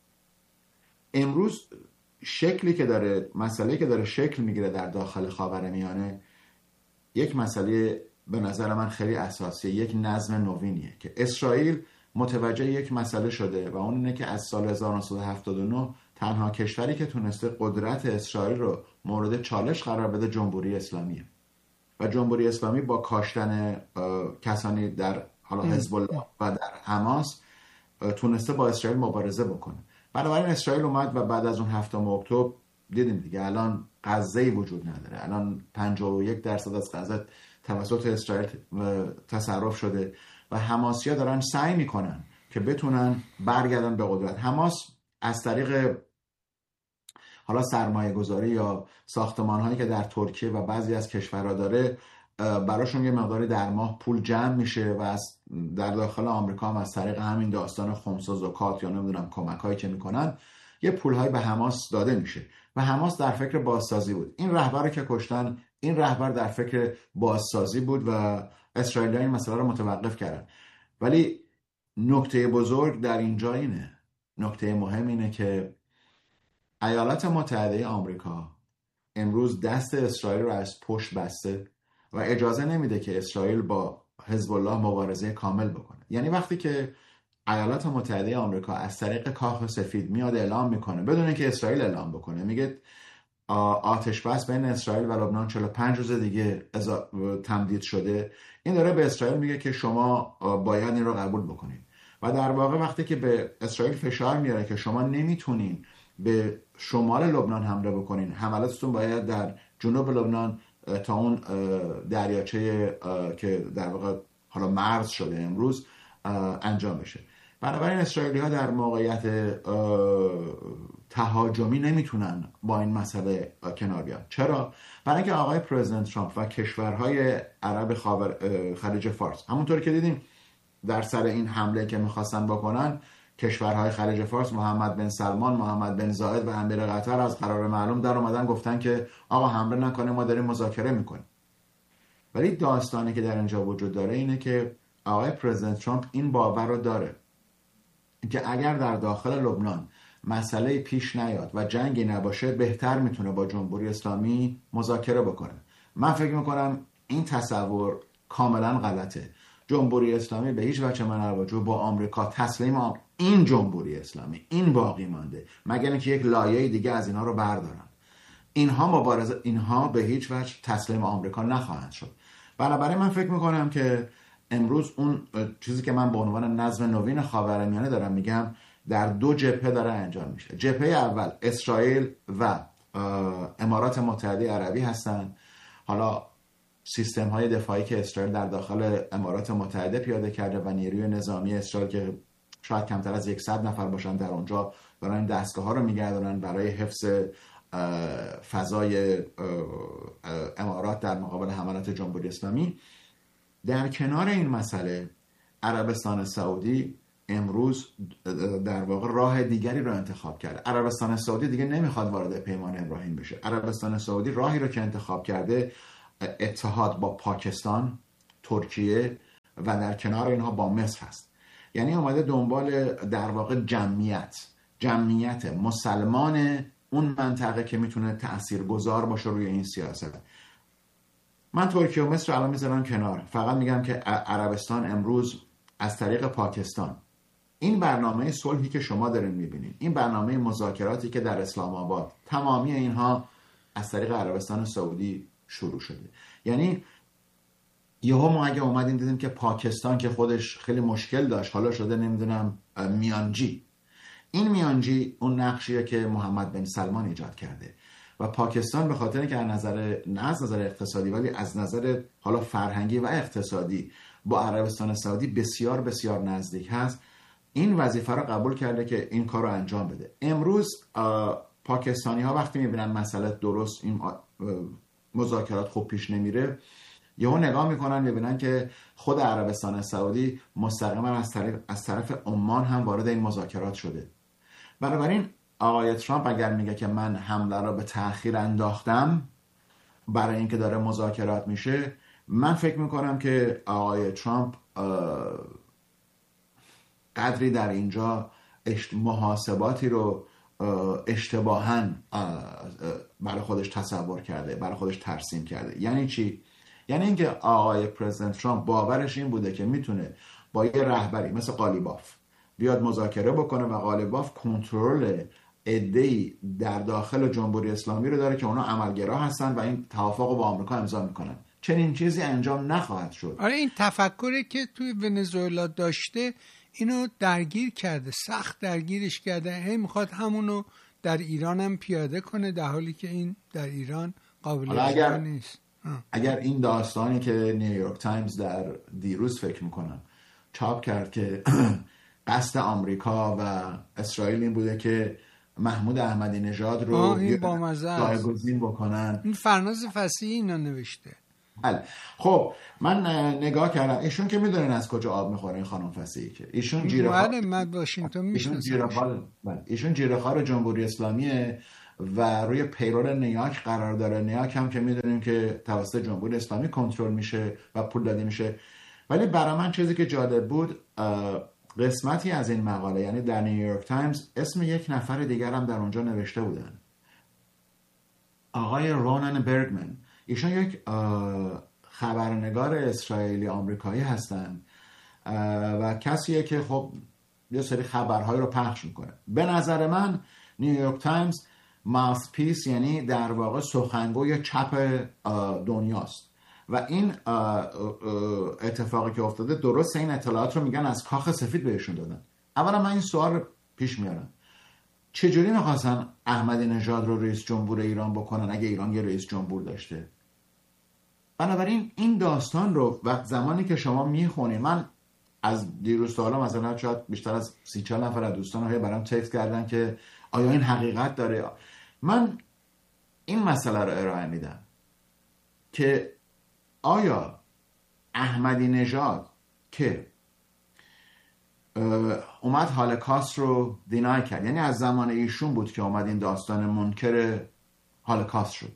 Speaker 1: امروز شکلی که داره، مسئله که داره شکل میگیره در داخل خاورمیانه، یک مسئله به نظر من خیلی اساسیه، یک نظم نوینیه که اسرائیل متوجه یک مسئله شده و اون اینه که از سال 1979 تنها کشوری که تونسته قدرت اسرائیل رو مورد چالش قرار بده جمهوری اسلامیه و جمهوری اسلامی با کاشتن کسانی در حالا حزب الله و در حماس تونسته با اسرائیل مبارزه بکنه. بنابراین اسرائیل اومد و بعد از اون 7 اکتبر دیدیم دیگه الان غزه‌ای وجود نداره. الان 51% از غزه توسط اسرائیل تصرف شده و حماسی‌ها دارن سعی میکنن که بتونن برگردن به قدرت. حماس از طریق حالا سرمایه گذاری یا ساختمان هایی که در ترکیه و بعضی از کشورها داره، براشون یه مقداری در ماه پول جمع میشه و در داخل آمریکا هم از طریق همین داستان خمس و زکات یا نمیدونم کمک هایی که میکنن یه پول هایی به حماس داده میشه و حماس در فکر بازسازی بود. این رهبر که کشتن، این رهبر در فکر بازسازی بود و اسرائیلی‌ها این مسئله رو متوقف کردن. ولی نکته بزرگ در اینجا اینه، نکته مهم اینه که ایالات متحده آمریکا امروز دست اسرائیل رو از پشت بسته و اجازه نمیده که اسرائیل با حزب الله مبارزه کامل بکنه. یعنی وقتی که ایالات متحده آمریکا از طریق کاخ سفید میاد اعلام میکنه بدون اینکه اسرائیل اعلام بکنه، میگه آتش بس بین اسرائیل و لبنان 45 روز دیگه تمدید شده، این داره به اسرائیل میگه که شما باید این رو قبول بکنید و در واقع وقتی که به اسرائیل فشار میاره که شما نمیتونین به شمال لبنان حمله بکنین، حملاتتون باید در جنوب لبنان تا اون دریاچه که در واقع حالا مرز شده امروز انجام بشه. بنابراین اسرائیلی ها در موقعیت تهاجمی نمیتونن با این مسئله کنار بیان. چرا؟ برای اینکه آقای پرزیدنت ترامپ و کشورهای عرب خلیج فارس، همونطور که دیدیم در سر این حمله که میخواستن بکنن، کشورهای خلیج فارس، محمد بن سلمان، محمد بن زاید و امیر قطر از قرار معلوم در اومدن گفتن که آقا حمله نکنیم، ما داریم مذاکره میکنیم. ولی داستانی که در اینجا وجود داره اینه که آقای پرزیدنت ترامپ این باور رو داره که اگر در داخل لبنان مسئله پیش نیاد و جنگی نباشه بهتر میتونه با جمهوری اسلامی مذاکره بکنه. من فکر میکنم این تصور کاملا غلطه. جمهوری اسلامی به هیچ وجه من الوجه با آمریکا تسلیم این جمهوری اسلامی این باقی مانده، مگر اینکه یک لایه دیگه از اینا رو بردارن. اینها به هیچ وجه تسلیم آمریکا نخواهند شد. بنابراین من فکر میکنم که امروز اون چیزی که من به عنوان نظم نوین خاورمیانه دارم میگم در 2 جبهه داره انجام میشه. جبهه اول اسرائیل و امارات متحده عربی هستن. حالا سیستم های دفاعی که اسرائیل در داخل امارات متحده پیاده کرده و نیروی نظامی اسرائیل که شاید کمتر از 100 نفر باشن در اونجا دارن این دستگاه ها رو میگردونن برای حفظ فضای امارات در مقابل حملات جمهوری اسلامی. در کنار این مسئله عربستان سعودی امروز در واقع راه دیگری رو انتخاب کرده. عربستان سعودی دیگه نمیخواد وارد پیمان ابراهیم بشه. عربستان سعودی راهی رو که انتخاب کرده اتحاد با پاکستان، ترکیه و در کنار اینها با مصر هست. یعنی اومده دنبال در واقع جمعیت مسلمان اون منطقه که میتونه تاثیرگذار باشه روی این سیاست. من ترکیه و مصر الان میذارم کنار، فقط میگم که عربستان امروز از طریق پاکستان این برنامه صلحی که شما دارین میبینین، این برنامه مذاکراتی که در اسلام آباد، تمامی اینها از طریق عربستان سعودی شروع شده. یعنی یهو ما اگه اومدیم دیدیم که پاکستان که خودش خیلی مشکل داشت حالا شده نمیدونم میانجی. این میانجی اون نقشیه که محمد بن سلمان ایجاد کرده و پاکستان به خاطر که نه از نظر اقتصادی ولی از نظر حالا فرهنگی و اقتصادی با عربستان سعودی بسیار بسیار نزدیک هست، این وظیفه رو قبول کرده که این کار رو انجام بده. امروز پاکستانی ها وقتی میبینن مسئله درست این مذاکرات خوب پیش نمیره، یهو نگاه میکنن میبینن که خود عربستان سعودی مستقیما از طرف عمان هم وارد این مذاکرات شده. بنابراین آقای ترامپ اگر میگه که من حمله رو به تأخیر انداختم برای اینکه داره مذاکرات میشه، من فکر میکنم که آقای ترامپ قدری در اینجا محاسباتی رو اشتباهاً برای خودش تصور کرده، برای خودش ترسیم کرده. یعنی چی؟ یعنی اینکه آقای پرزیدنت ترامپ باورش این بوده که میتونه با یه رهبری مثل قالیباف بیاد مذاکره بکنه و قالیباف کنترل عده‌ای در داخل جمهوری اسلامی رو داره که اونا عملگرا هستن و این توافق رو با آمریکا امضا میکنن. چنین چیزی انجام نخواهد شد.
Speaker 2: آره، این تفکری که توی ونزوئلا داشته اینو درگیر کرده، سخت درگیرش کرده. هی میخواد همونو در ایران هم پیاده کنه، در حالی که این در ایران قابل اجرا نیست.
Speaker 1: اگر این داستانی که نیویورک تایمز در دیروز فکر میکنم چاپ کرد که قصد آمریکا و اسرائیل این بوده که محمود احمدی نژاد رو جایگزین بکنن، این
Speaker 2: فرناز فصیحی اینا نوشته.
Speaker 1: خب من نگاه کردم، ایشون که میدونن از کجا آب میخوره این خانم فصیحی، که ایشون جیره‌خوار جمهوری اسلامیه و روی پیرول نیاک قرار داره. نیاک هم که میدونیم که توسط جمهوری اسلامی کنترل میشه و پول داده میشه. ولی برای من چیزی که جالب بود، قسمتی از این مقاله، یعنی در نیویورک تایمز، اسم یک نفر دیگر هم در اونجا نوشته بودن، آقای رونان برگمن. ایشون یک خبرنگار اسرائیلی آمریکایی هستن و کسیه که خب یه سری خبرهایی رو پخش میکنه. به نظر من نیویورک تایمز ماوثپیس، یعنی در واقع سخنگوی چپ دنیاست و این اتفاقی که افتاده درسته، این اطلاعات رو میگن از کاخ سفید بهشون دادن. اولا من این سوال رو پیش میارم، چجوری میخواستن احمدی نژاد رو رئیس جمهور ایران بکنن اگه ایران یه رئیس جمهور داشته؟ بنابراین این داستان رو وقت زمانی که شما میخونید، من از دیروز تا حالا مثلا شاید بیشتر از 30-40 نفر از دوستان های برام تکست کردن که آیا این حقیقت داره. من این مسئله رو ارائه میدم که آیا احمدی نژاد که اومد هولوکاست رو دینای کرد، یعنی از زمان ایشون بود که اومد این داستان منکر هولوکاست شد،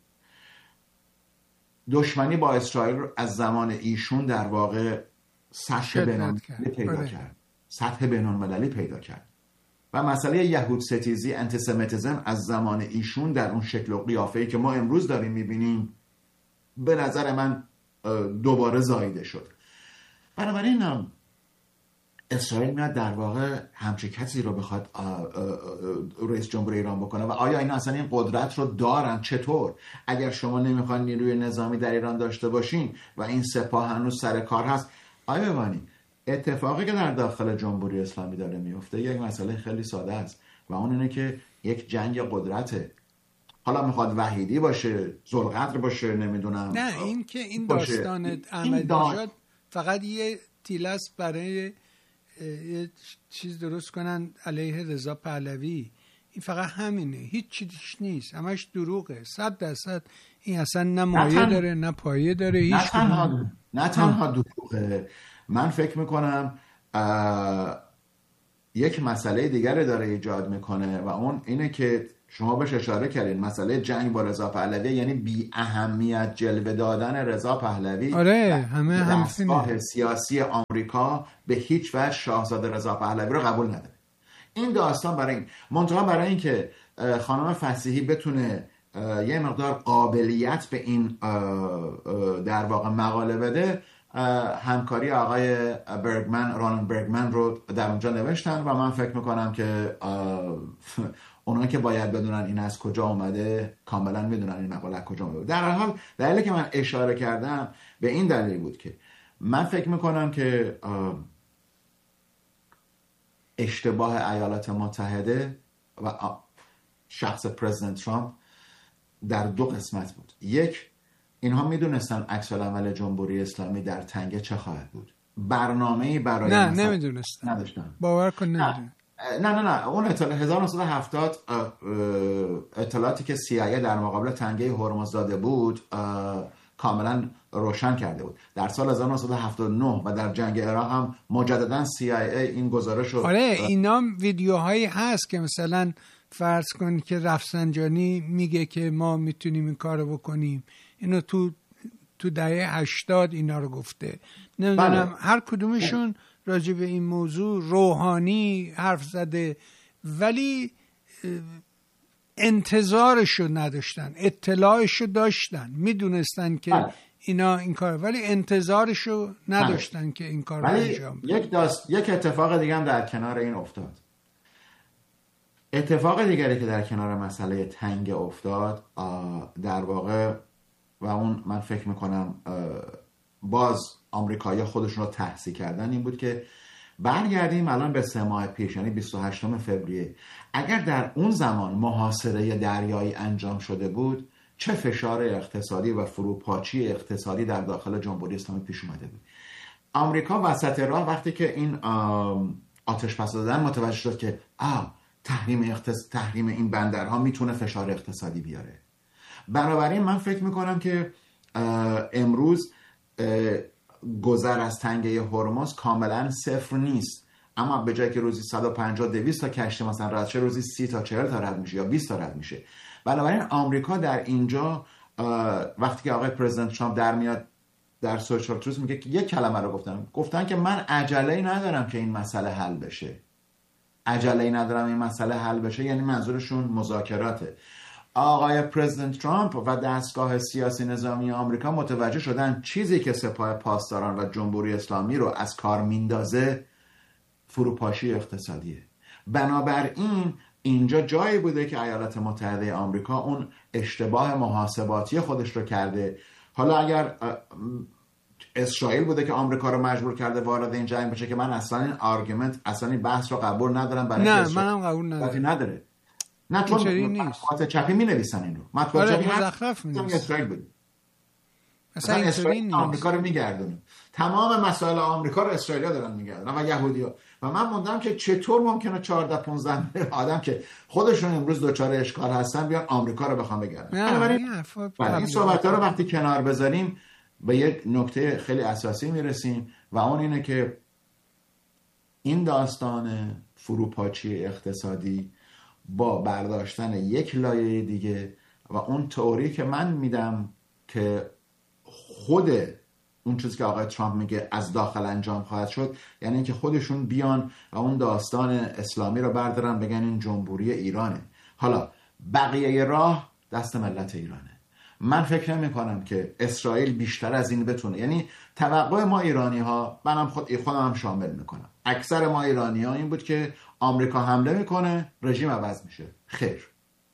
Speaker 1: دشمنی با اسرائیل رو از زمان ایشون در واقع سطح بین‌المللی پیدا کرد و مسئله یهود ستیزی، انتیسمیتیسم از زمان ایشون در اون شکل و قیافه‌ای که ما امروز داریم میبینیم به نظر من دوباره زاییده شد. بنابراین اسرائیل میاد در واقع همچه کسی رو بخواد رئیس جمهور ایران بکنه و آیا اینا اصلا این قدرت رو دارن؟ چطور؟ اگر شما نمیخوان نیروی نظامی در ایران داشته باشین و این سپاه هنوز سر کار هست، آیا ببینید اتفاقی که در داخل جمهوری اسلامی داره میفته یک مسئله خیلی ساده است و اون اینه که یک جنگ قدرته. حالا میخواد وحیدی باشه، ذوالقدر باشه، نمیدونم،
Speaker 2: نه این که این داستان احمدی نژاد فقط یه تیلس برای یه چیز درست کنن علیه رضا پهلوی، این فقط همینه، هیچ چیزش نیست، همش دروغه 100%. این اصلا نه مایه داره نه پایه داره، هیچ
Speaker 1: نه تنها دروغه. من فکر میکنم یک مسئله دیگری داره ایجاد میکنه و اون اینه که شما بهش اشاره کردین، مسئله جنگ با رضا پهلوی، یعنی بی اهمیت جلوه دادن رضا پهلوی.
Speaker 2: آره همه
Speaker 1: دستگاه سیاسی آمریکا به هیچ وجه شاهزاده رضا پهلوی رو قبول نداره. این داستان برای این که خانم فصیحی بتونه یه مقدار قابلیت به این در واقع مقاله بده، همکاری آقای رانالد برگمن رو در اونجا نوشتن و من فکر میکنم که اونا که باید بدونن این از کجا اومده کاملا میدونن این مقاله از کجا اومده. در هر حال دلیلی که من اشاره کردم به این دلیل بود که من فکر میکنم که اشتباه ایالات متحده و شخص پرزیدنت ترامپ در دو قسمت بود. یک، اینها میدونستن عکس العمل جمهوری اسلامی در تنگه چه خواهد بود. برنامه‌ای برای
Speaker 2: نمیدونستن.
Speaker 1: نداشتن.
Speaker 2: باور کن نمیدونن.
Speaker 1: نه اون 1970 اطلاعاتی که CIA در مقابل تنگه هرمز داده بود کاملا روشن کرده بود. در سال 1979 و در جنگ عراق هم مجددا CIA این گزارش رو
Speaker 2: اینا ویدیوهایی هست که مثلا فرض کن که رفسنجانی میگه که ما میتونیم این کارو بکنیم، اینو تو دهه 80 اینا رو گفته. نمیدونم هر کدومشون راجع به این موضوع روحانی حرف زده، ولی انتظارشو نداشتن، اطلاعشو داشتن، میدونستن که اینا این کار، ولی انتظارشو نداشتن که این کار رو انجام بدن.
Speaker 1: یک اتفاق دیگه هم در کنار این افتاد. اتفاق دیگری که در کنار مسئله تنگ افتاد در واقع، و اون من فکر میکنم باز آمریکایی‌ها خودشون رو تحصیل کردن، این بود که برگردیم الان به 3 ماه پیش، یعنی 28 فوریه، اگر در اون زمان محاصره دریایی انجام شده بود چه فشار اقتصادی و فروپاشی اقتصادی در داخل جمهوری اسلامی پیش اومده بود. آمریکا وسط راه وقتی که این آتش پس دادن متوجه شد که تحریم این بندرها میتونه فشار اقتصادی بیاره. بنابراین من فکر میکنم که امروز گذر از تنگه هرمز کاملا صفر نیست، اما به جای که روزی 150-200 تا کشتی مثلا رد شه، روزی 30 تا 40 تا رد میشه یا 20 تا رد میشه. بنابراین آمریکا در اینجا وقتی که آقای پرزیدنت ترامپ در میاد در سوشال تروث میگه که یک کلمه رو گفتن که من عجله‌ای ندارم که این مسئله حل بشه. عجله‌ای ندارم این مسئله حل بشه یعنی منظورشون مذاکراته. آقای پرزیدنت ترامپ و دستگاه سیاسی نظامی آمریکا متوجه شدن چیزی که سپاه پاسداران و جمهوری اسلامی رو از کار میندازه فروپاشی اقتصادیه. بنابراین اینجا جایی بوده که ایالات متحده آمریکا اون اشتباه محاسباتی خودش رو کرده. حالا اگر اسرائیل بوده که آمریکا رو مجبور کرده وارد این جنگ بشه، که من اصلا این آرگومنت، اصلا این بحث رو قبول ندارم، برای
Speaker 2: نه منم قبول ندارم.
Speaker 1: نه چون مطبوعات چپی می نویسن این رو. مطبوعات چپی
Speaker 2: مزخرف می نویسن.
Speaker 1: اسرائیل بود.
Speaker 2: اصلا
Speaker 1: اسرائیل آمریکا رو میگردونه. تمام مسائل آمریکا رو اسرائیلیا دارن میگردن و یهودی‌ها. و من موندم که چطور ممکنه 14-15 آدم که خودشون امروز دوچار اشکال هستن بیان آمریکا رو بخوام بگردن. بنابراین این صحبت‌ها رو وقتی کنار بذاریم به یک نکته خیلی اساسی میرسیم و اون اینه که این داستان فروپاشی اقتصادی با برداشتن یک لایه دیگه و اون تئوری که من میدم که خود اون چیزی که آقای ترامپ میگه از داخل انجام خواهد شد، یعنی اینکه خودشون بیان و اون داستان اسلامی رو بردارن بگن این جمهوری ایرانه. حالا بقیه راه دست ملت ایرانه. من فکر نمی کنم که اسرائیل بیشتر از این بتونه، یعنی توقع ما ایرانی ها، منم خودم هم شامل میکنم، اکثر ما ایرانی ها این بود که آمریکا حمله میکنه رژیم عوض میشه. خیر،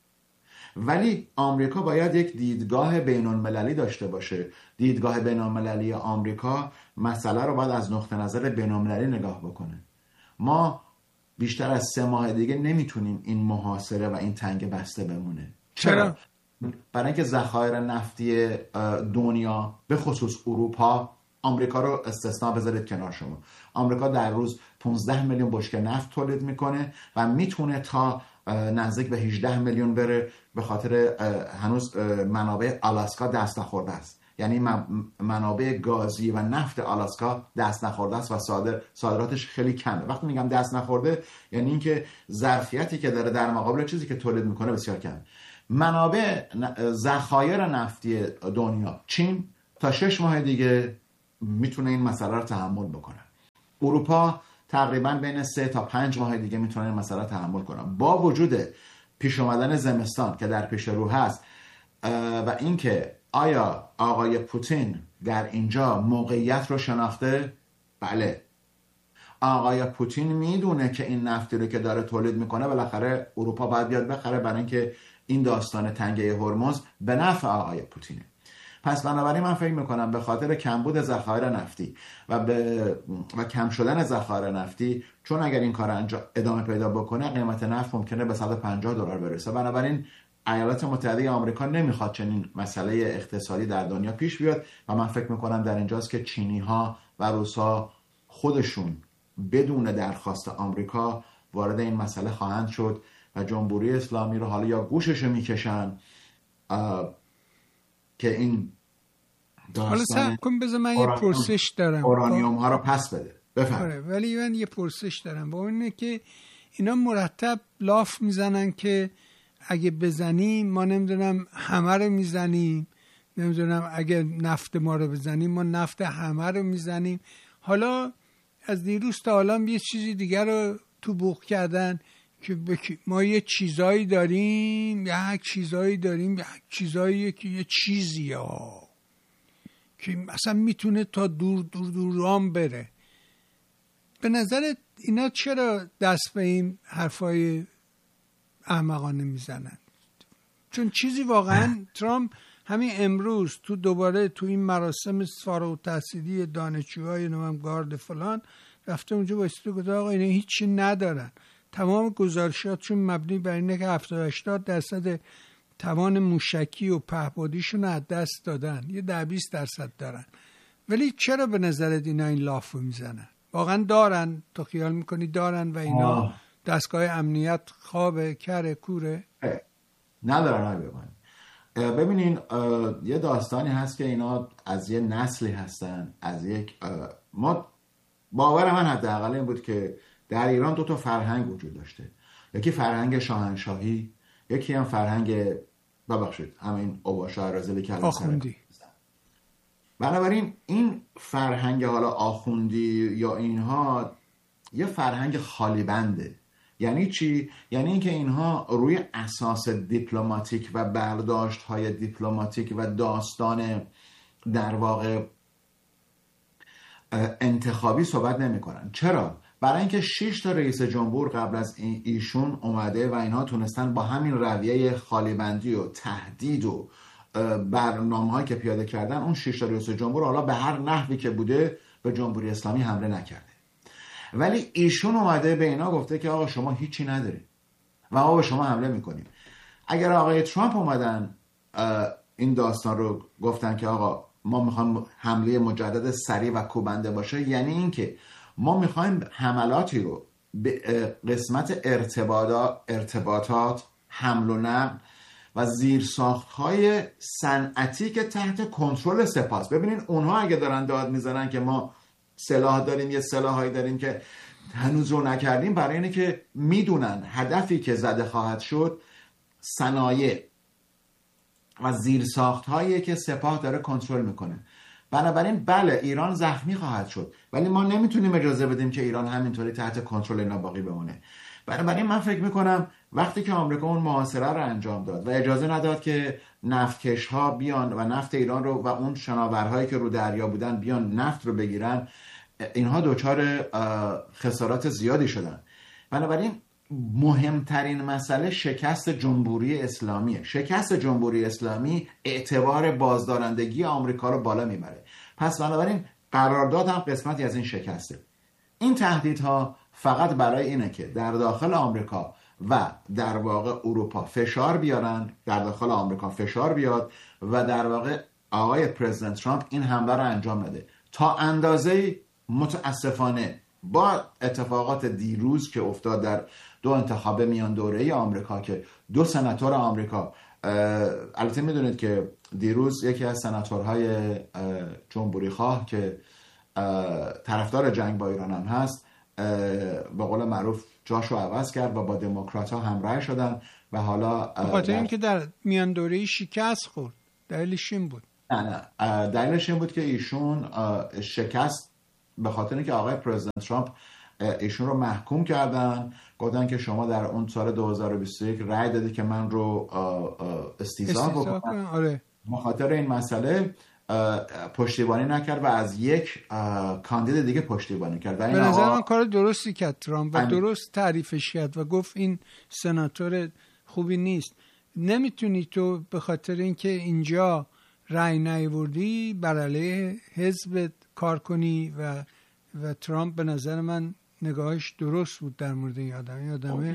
Speaker 1: ولی آمریکا باید یک دیدگاه بین المللی داشته باشه. دیدگاه بین المللی آمریکا مسئله رو باید از نقطه نظر بین المللی نگاه بکنه. ما بیشتر از 3 ماه دیگه نمیتونیم این محاصره و این تنگ بسته بمونه. چرا؟ برای اینکه ذخایر نفتی دنیا به خصوص اروپا آمریکا رو استثنا بذارید کنار شما. آمریکا در روز 15 میلیون بشکه نفت تولید میکنه و میتونه تا نزدیک به 18 میلیون بره، به خاطر هنوز منابع آلاسکا دست نخورده است. یعنی منابع گازی و نفت آلاسکا دست نخورده است و صادراتش خیلی کمه. وقتی میگم دست نخورده یعنی اینکه ظرفیتی که داره در مقابل چیزی که تولید میکنه بسیار کمه. منابع ذخایر نفتی دنیا، چین تا 6 ماه دیگه میتونه این مسئله رو تحمل بکنه. اروپا تقریبا بین 3 تا 5 ماه دیگه میتونه این مسئله رو تحمل کنه. با وجود پیش اومدن زمستان که در پیش رو هست و اینکه آیا آقای پوتین در اینجا موقعیت رو شناخته؟ بله. آقای پوتین میدونه که این نفتی رو که داره تولید میکنه بالاخره اروپا باید بیاد بخره، برای اینکه این داستان تنگه هرمز به نفع آقای پوتینه. پس بنابراین من فکر میکنم به خاطر کمبود ذخایر نفتی و کم شدن ذخایر نفتی، چون اگر این کار ادامه پیدا بکنه قیمت نفت ممکنه به $150 برسه. بنابراین ایالات متحده آمریکا نمیخواد چنین مسئله اقتصادی در دنیا پیش بیاد و من فکر میکنم در اینجاست که چینی ها و روس ها خودشون بدون درخواست آمریکا وارد این مسئله خواهند شد و جمهوری اسلامی رو حالا یا گوشش میکشن که این
Speaker 2: حالا سب کن بذار من یه پرسش دارم،
Speaker 1: اورانیوم ها رو پس بده.
Speaker 2: بفرمایید. ولی من یه پرسش دارم با اینه که اینا مرتب لاف میزنن که اگه بزنیم ما نمیدونم همه رو میزنیم، نمیدونم اگه نفت ما رو بزنیم ما نفت همه رو میزنیم. حالا از دیروز تا حالا یه چیزی دیگر رو تو بوق کردن که ما یه چیزایی داریم، یک چیزایی که یه چیزی ها که اصلا میتونه تا دورام بره. به نظرت اینا چرا دست به این حرفای احمقانه میزنن؟ چون چیزی واقعا ترامپ همین امروز دوباره تو این مراسم فارغ التحصیلی دانشجوهای گارد فلان رفته اونجا واسطه گفته آقا اینا هیچی ندارن. تمام گزارشاتشون مبنی بر اینه که 70-80% توان موشکی و پهپادیشون از دست دادن، یه 10-20% دارن. ولی چرا به نظرت اینا این لافو میزنن؟ واقعا دارن؟ تو خیال میکنی دارن و اینا دستگاه امنیت خوابه کره کوره؟
Speaker 1: ندارن. ببینین یه داستانی هست که اینا از یه نسلی هستن، از یک باور من حداقل این بود که در ایران 2 فرهنگ وجود داشته. یکی فرهنگ شاهنشاهی، یکی هم فرهنگ همین اوباشا رازلی که
Speaker 2: آخوندی.
Speaker 1: بنابراین این فرهنگ حالا آخوندی یا اینها یه فرهنگ خالی بنده. یعنی چی؟ یعنی اینکه اینها روی اساس دیپلماتیک و برداشت‌های دیپلماتیک و داستان در واقع انتخابی صحبت نمی‌کنن. چرا؟ برای اینکه 6 تا رئیس جمهور قبل از ایشون اومده و اینها تونستن با همین رویه خالیبندی و تهدید و برنامه‌هایی که پیاده کردن اون 6 تا رئیس جمهور حالا به هر نحوی که بوده به جمهوری اسلامی حمله نکرده. ولی ایشون اومده به اینا گفته که آقا شما هیچی ندارید و ما به شما حمله میکنیم. اگر آقای ترامپ اومدن این داستان رو گفتن که آقا ما میخوایم حمله مجدد سریع و کوبنده باشه، یعنی این که ما میخوایم حملاتی رو به قسمت ارتباطات، حمل و نقل و زیرساخت‌های صنعتی که تحت کنترل سپاس. ببینین اونها اگه دارن داد میزنن که ما سلاح داریم، یه سلاحایی داریم که هنوز رو نکردیم، برای اینه که میدونن هدفی که زده خواهد شد صنایع و زیرساخت‌هایی که سپاه داره کنترل میکنه. بنابراین بله ایران زخمی خواهد شد، ولی ما نمیتونیم اجازه بدیم که ایران همینطوری تحت کنترل اینا باقی بمونه. بنابراین من فکر میکنم وقتی که آمریکا اون محاصره رو انجام داد و اجازه نداد که نفتکش ها بیان و نفت ایران رو و اون شناورهایی که رو دریا بودن بیان نفت رو بگیرن، اینها دچار خسارات زیادی شدن. بنابراین مهمترین مسئله شکست جمهوری اسلامیه. شکست جمهوری اسلامی اعتبار بازدارندگی آمریکا رو بالا میبره. پس بنابراین قرارداد هم قسمتی از این شکسته. این تهدیدها فقط برای اینه که در داخل آمریکا و در واقع اروپا فشار بیارن، در داخل آمریکا فشار بیاد و در واقع آقای پرزیدنت ترامپ این حمله رو انجام نده. تا اندازه متاسفانه با اتفاقات دیروز که افتاد در 2 انتخاب میان دوره‌ای آمریکا که 2 سناتور آمریکا، البته میدونید که دیروز یکی از سناتورهای جمهوری خواه که طرفدار جنگ با ایران هم هست، به قول معروف جاشو عوض کرد و با دموکرات ها همراه شدن و حالا
Speaker 2: به خاطر اینکه در میان دوره‌ای شکست خورد. دلیلش این بود؟
Speaker 1: نه دلیلش این بود که ایشون شکست به خاطر اینکه آقای پرزیدنت ترامپ ایشون رو محکوم کردن، گفتن که شما در اون سال 2021 رأی دادی که من رو استیضاح بکنم.
Speaker 2: آره.
Speaker 1: به خاطر این مسئله پشتیبانی نکرد و از یک کاندید دیگه پشتیبانی کرد.
Speaker 2: به نظر من کار درستی کرد ترامپ و درست تعریفش کرد و گفت این سناتور خوبی نیست. نمیتونی تو به خاطر اینکه اینجا رأی نیاوردی بر علیه حزب کار کنی و ترامپ به نظر من نگاهش درست بود در مورد این آدمه.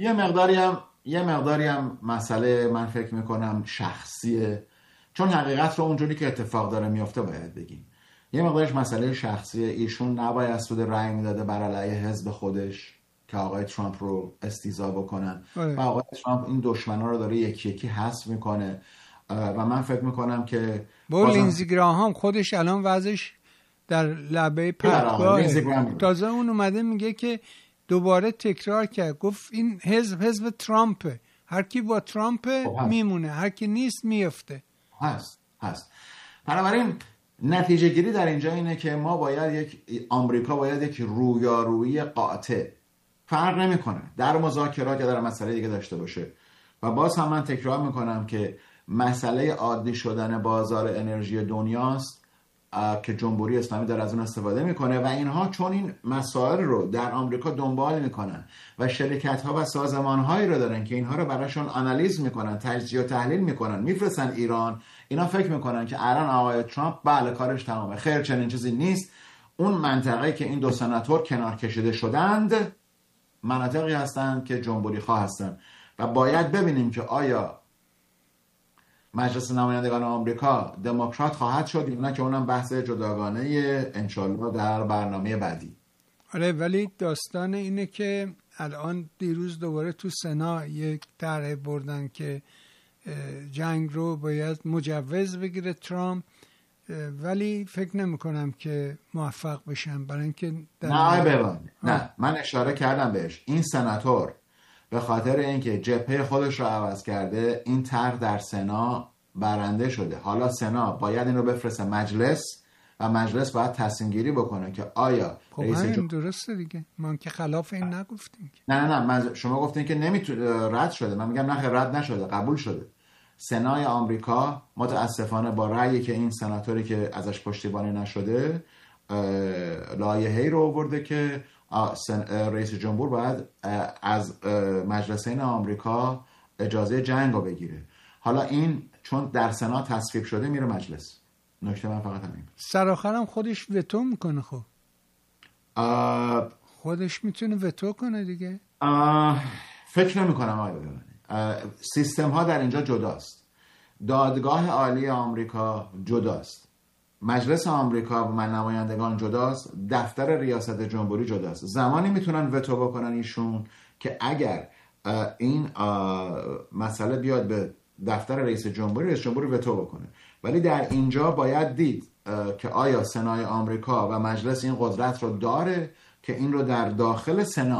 Speaker 1: یه مقداری هم مسئله من فکر میکنم شخصیه، چون حقیقت رو اونجوری که اتفاق داره میفته باید بگیم. یه مقدارش مسئله شخصیه. ایشون نباید سود رأی میداده بر علیه حزب خودش که آقای ترامپ رو استیضاح بکنن و آقای ترامپ این دشمنا رو داره یکی یکی حذف میکنه و من فکر میکنم که
Speaker 2: لینزی گراهام خودش الان وضعش در لبه پرتگاه، تازه اون اومده میگه که دوباره تکرار کرد، گفت این حزب ترامپه، هر کی با ترامپ میمونه، هر کی نیست میفته.
Speaker 1: هست. بنابراین نتیجه گیری در اینجا اینه که ما باید آمریکا باید یک رویارویی قاطع، فرق نمیکنه در مذاکرات یا در مسئله دیگه داشته باشه. و باز هم من تکرار میکنم که مسئله عادی شدن بازار انرژی دنیاست که جمهوری اسلامی داره از اون استفاده میکنه و اینها چون این مسائل رو در آمریکا دنبال میکنن و شرکت ها و سازمان هایی رو دارن که اینها رو براشون آنالیز میکنن، تجزیه و تحلیل میکنن، میفرستن ایران، اینا فکر میکنن که الان آقای ترامپ بله کارش تمامه. خیر، چنین چیزی نیست. اون منطقه‌ای که این 2 سناتور کنار کشیده شدند مناطقی هستند که جمهوری خواه هستند و باید ببینیم که آیا مجلس نمایندگان آمریکا دموکرات خواهد شد یا نه، که اونم بحث جداگانه انشالله در برنامه بعدی.
Speaker 2: آره، ولی داستان اینه که الان دیروز دوباره تو سنا یک طرح بردن که جنگ رو باید مجوز بگیره ترامپ، ولی فکر نمی کنم که موفق بشن، برای اینکه
Speaker 1: نه من اشاره کردم بهش. این سناتور به خاطر اینکه جبهه خودش رو عوض کرده این طرح در سنا برنده شده. حالا سنا باید این رو بفرسته مجلس و مجلس باید تصمیم گیری بکنه که آیا
Speaker 2: رئیس جمهور درسته دیگه. ما که خلاف این نگفتیم.
Speaker 1: نه شما گفتین که رد شده. من میگم نه، رد نشده، قبول شده. سنای آمریکا متاسفانه با رأیی که این سناتوری که ازش پشتیبانی نشده لایحه‌ای رو آورده که رئیس جمهور باید از مجلسین آمریکا اجازه جنگ رو بگیره. حالا این چون در سنا تصویب شده میره مجلس. نکته من فقط همین.
Speaker 2: سرآخرم خودش وتو میکنه. خب خودش میتونه وتو کنه دیگه.
Speaker 1: فکر نمی کنم آقای بگمانی. سیستم ها در اینجا جداست. دادگاه عالی آمریکا جداست، مجلس آمریکا و نمایندگان جداست، دفتر ریاست جمهوری جداست. زمانی میتونن وتو بکنن ایشون که اگر این مسئله بیاد به دفتر رئیس جمهوری وتو بکنه. ولی در اینجا باید دید که آیا سنای آمریکا و مجلس این قدرت رو داره که این رو در داخل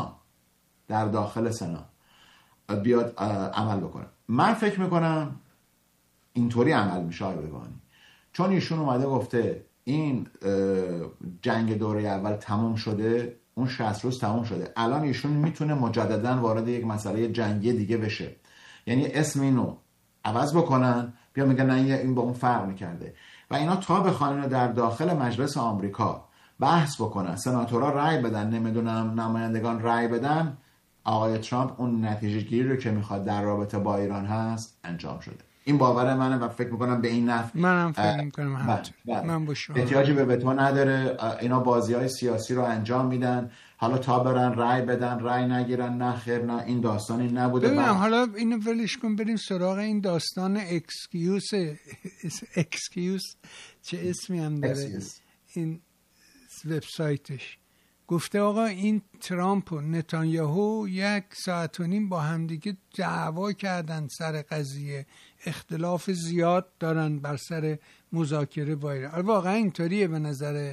Speaker 1: سنا بیاد عمل بکنه. من فکر میکنم اینطوری عمل میشه آقای بگانی، چون ایشون اومده گفته این جنگ دوره اول تموم شده، اون 60 روز تموم شده، الان ایشون میتونه مجددا وارد یک مسئله جنگی دیگه بشه. یعنی اسم اینو عوض بکنن، بیا میگن نه این با اون فرق میکرده و اینا تا بخوان اینو در داخل مجلس آمریکا بحث بکنن، سناتورها رأی بدن، نمیدونم نمایندگان رأی بدن، آقای ترامپ اون نتیجه گیری رو که میخواد در رابطه با ایران هست انجام شده. این باور منه و فکر میکنم به این نحو
Speaker 2: منم فکر میکنم همینطور. من با شما
Speaker 1: احتیاجی به وتو نداره. اینا بازی‌های سیاسی رو انجام میدن، حالا تا برن رأی بدن رأی نگیرن، نه خیر، نه این داستانی نبوده.
Speaker 2: ببینم حالا اینو ولش کن، بریم سراغ این داستان اکسکیوز چه اسمی هم داره این وبسایتش گفته آقا این ترامپ و نتانیاهو 1.5 ساعت با همدیگه دعوا کردن سر قضیه، اختلاف زیاد دارن بر سر مذاکره با ایران. واقعا اینطوریه به نظر؟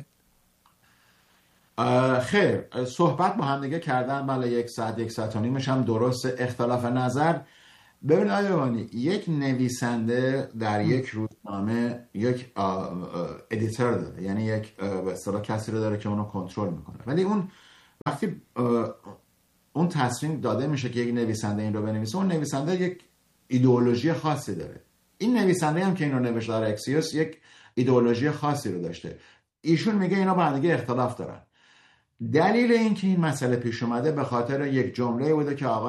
Speaker 1: خیر، صحبت با همدیگه کردن، بله 1 ساعت 1.5 ساعت هم درست. اختلاف نظر، ببین آیوانی، یک نویسنده در یک روزنامه یک ادیتور داره، یعنی یک به اصطلاح کسی رو داره که اونو کنترل میکنه، ولی اون وقتی اون تصمیم داده میشه که یک نویسنده این رو بنویسه، اون نویسنده یک ایدئولوژی خاصی داره. این نویسنده هم که این رو نوشته در اکسیوس یک ایدئولوژی خاصی رو داشته. ایشون میگه اینا با هم دیگه اختلاف دارن. دلیل این که این مسئله پیش اومده به خاطر یک جمله بوده که آقا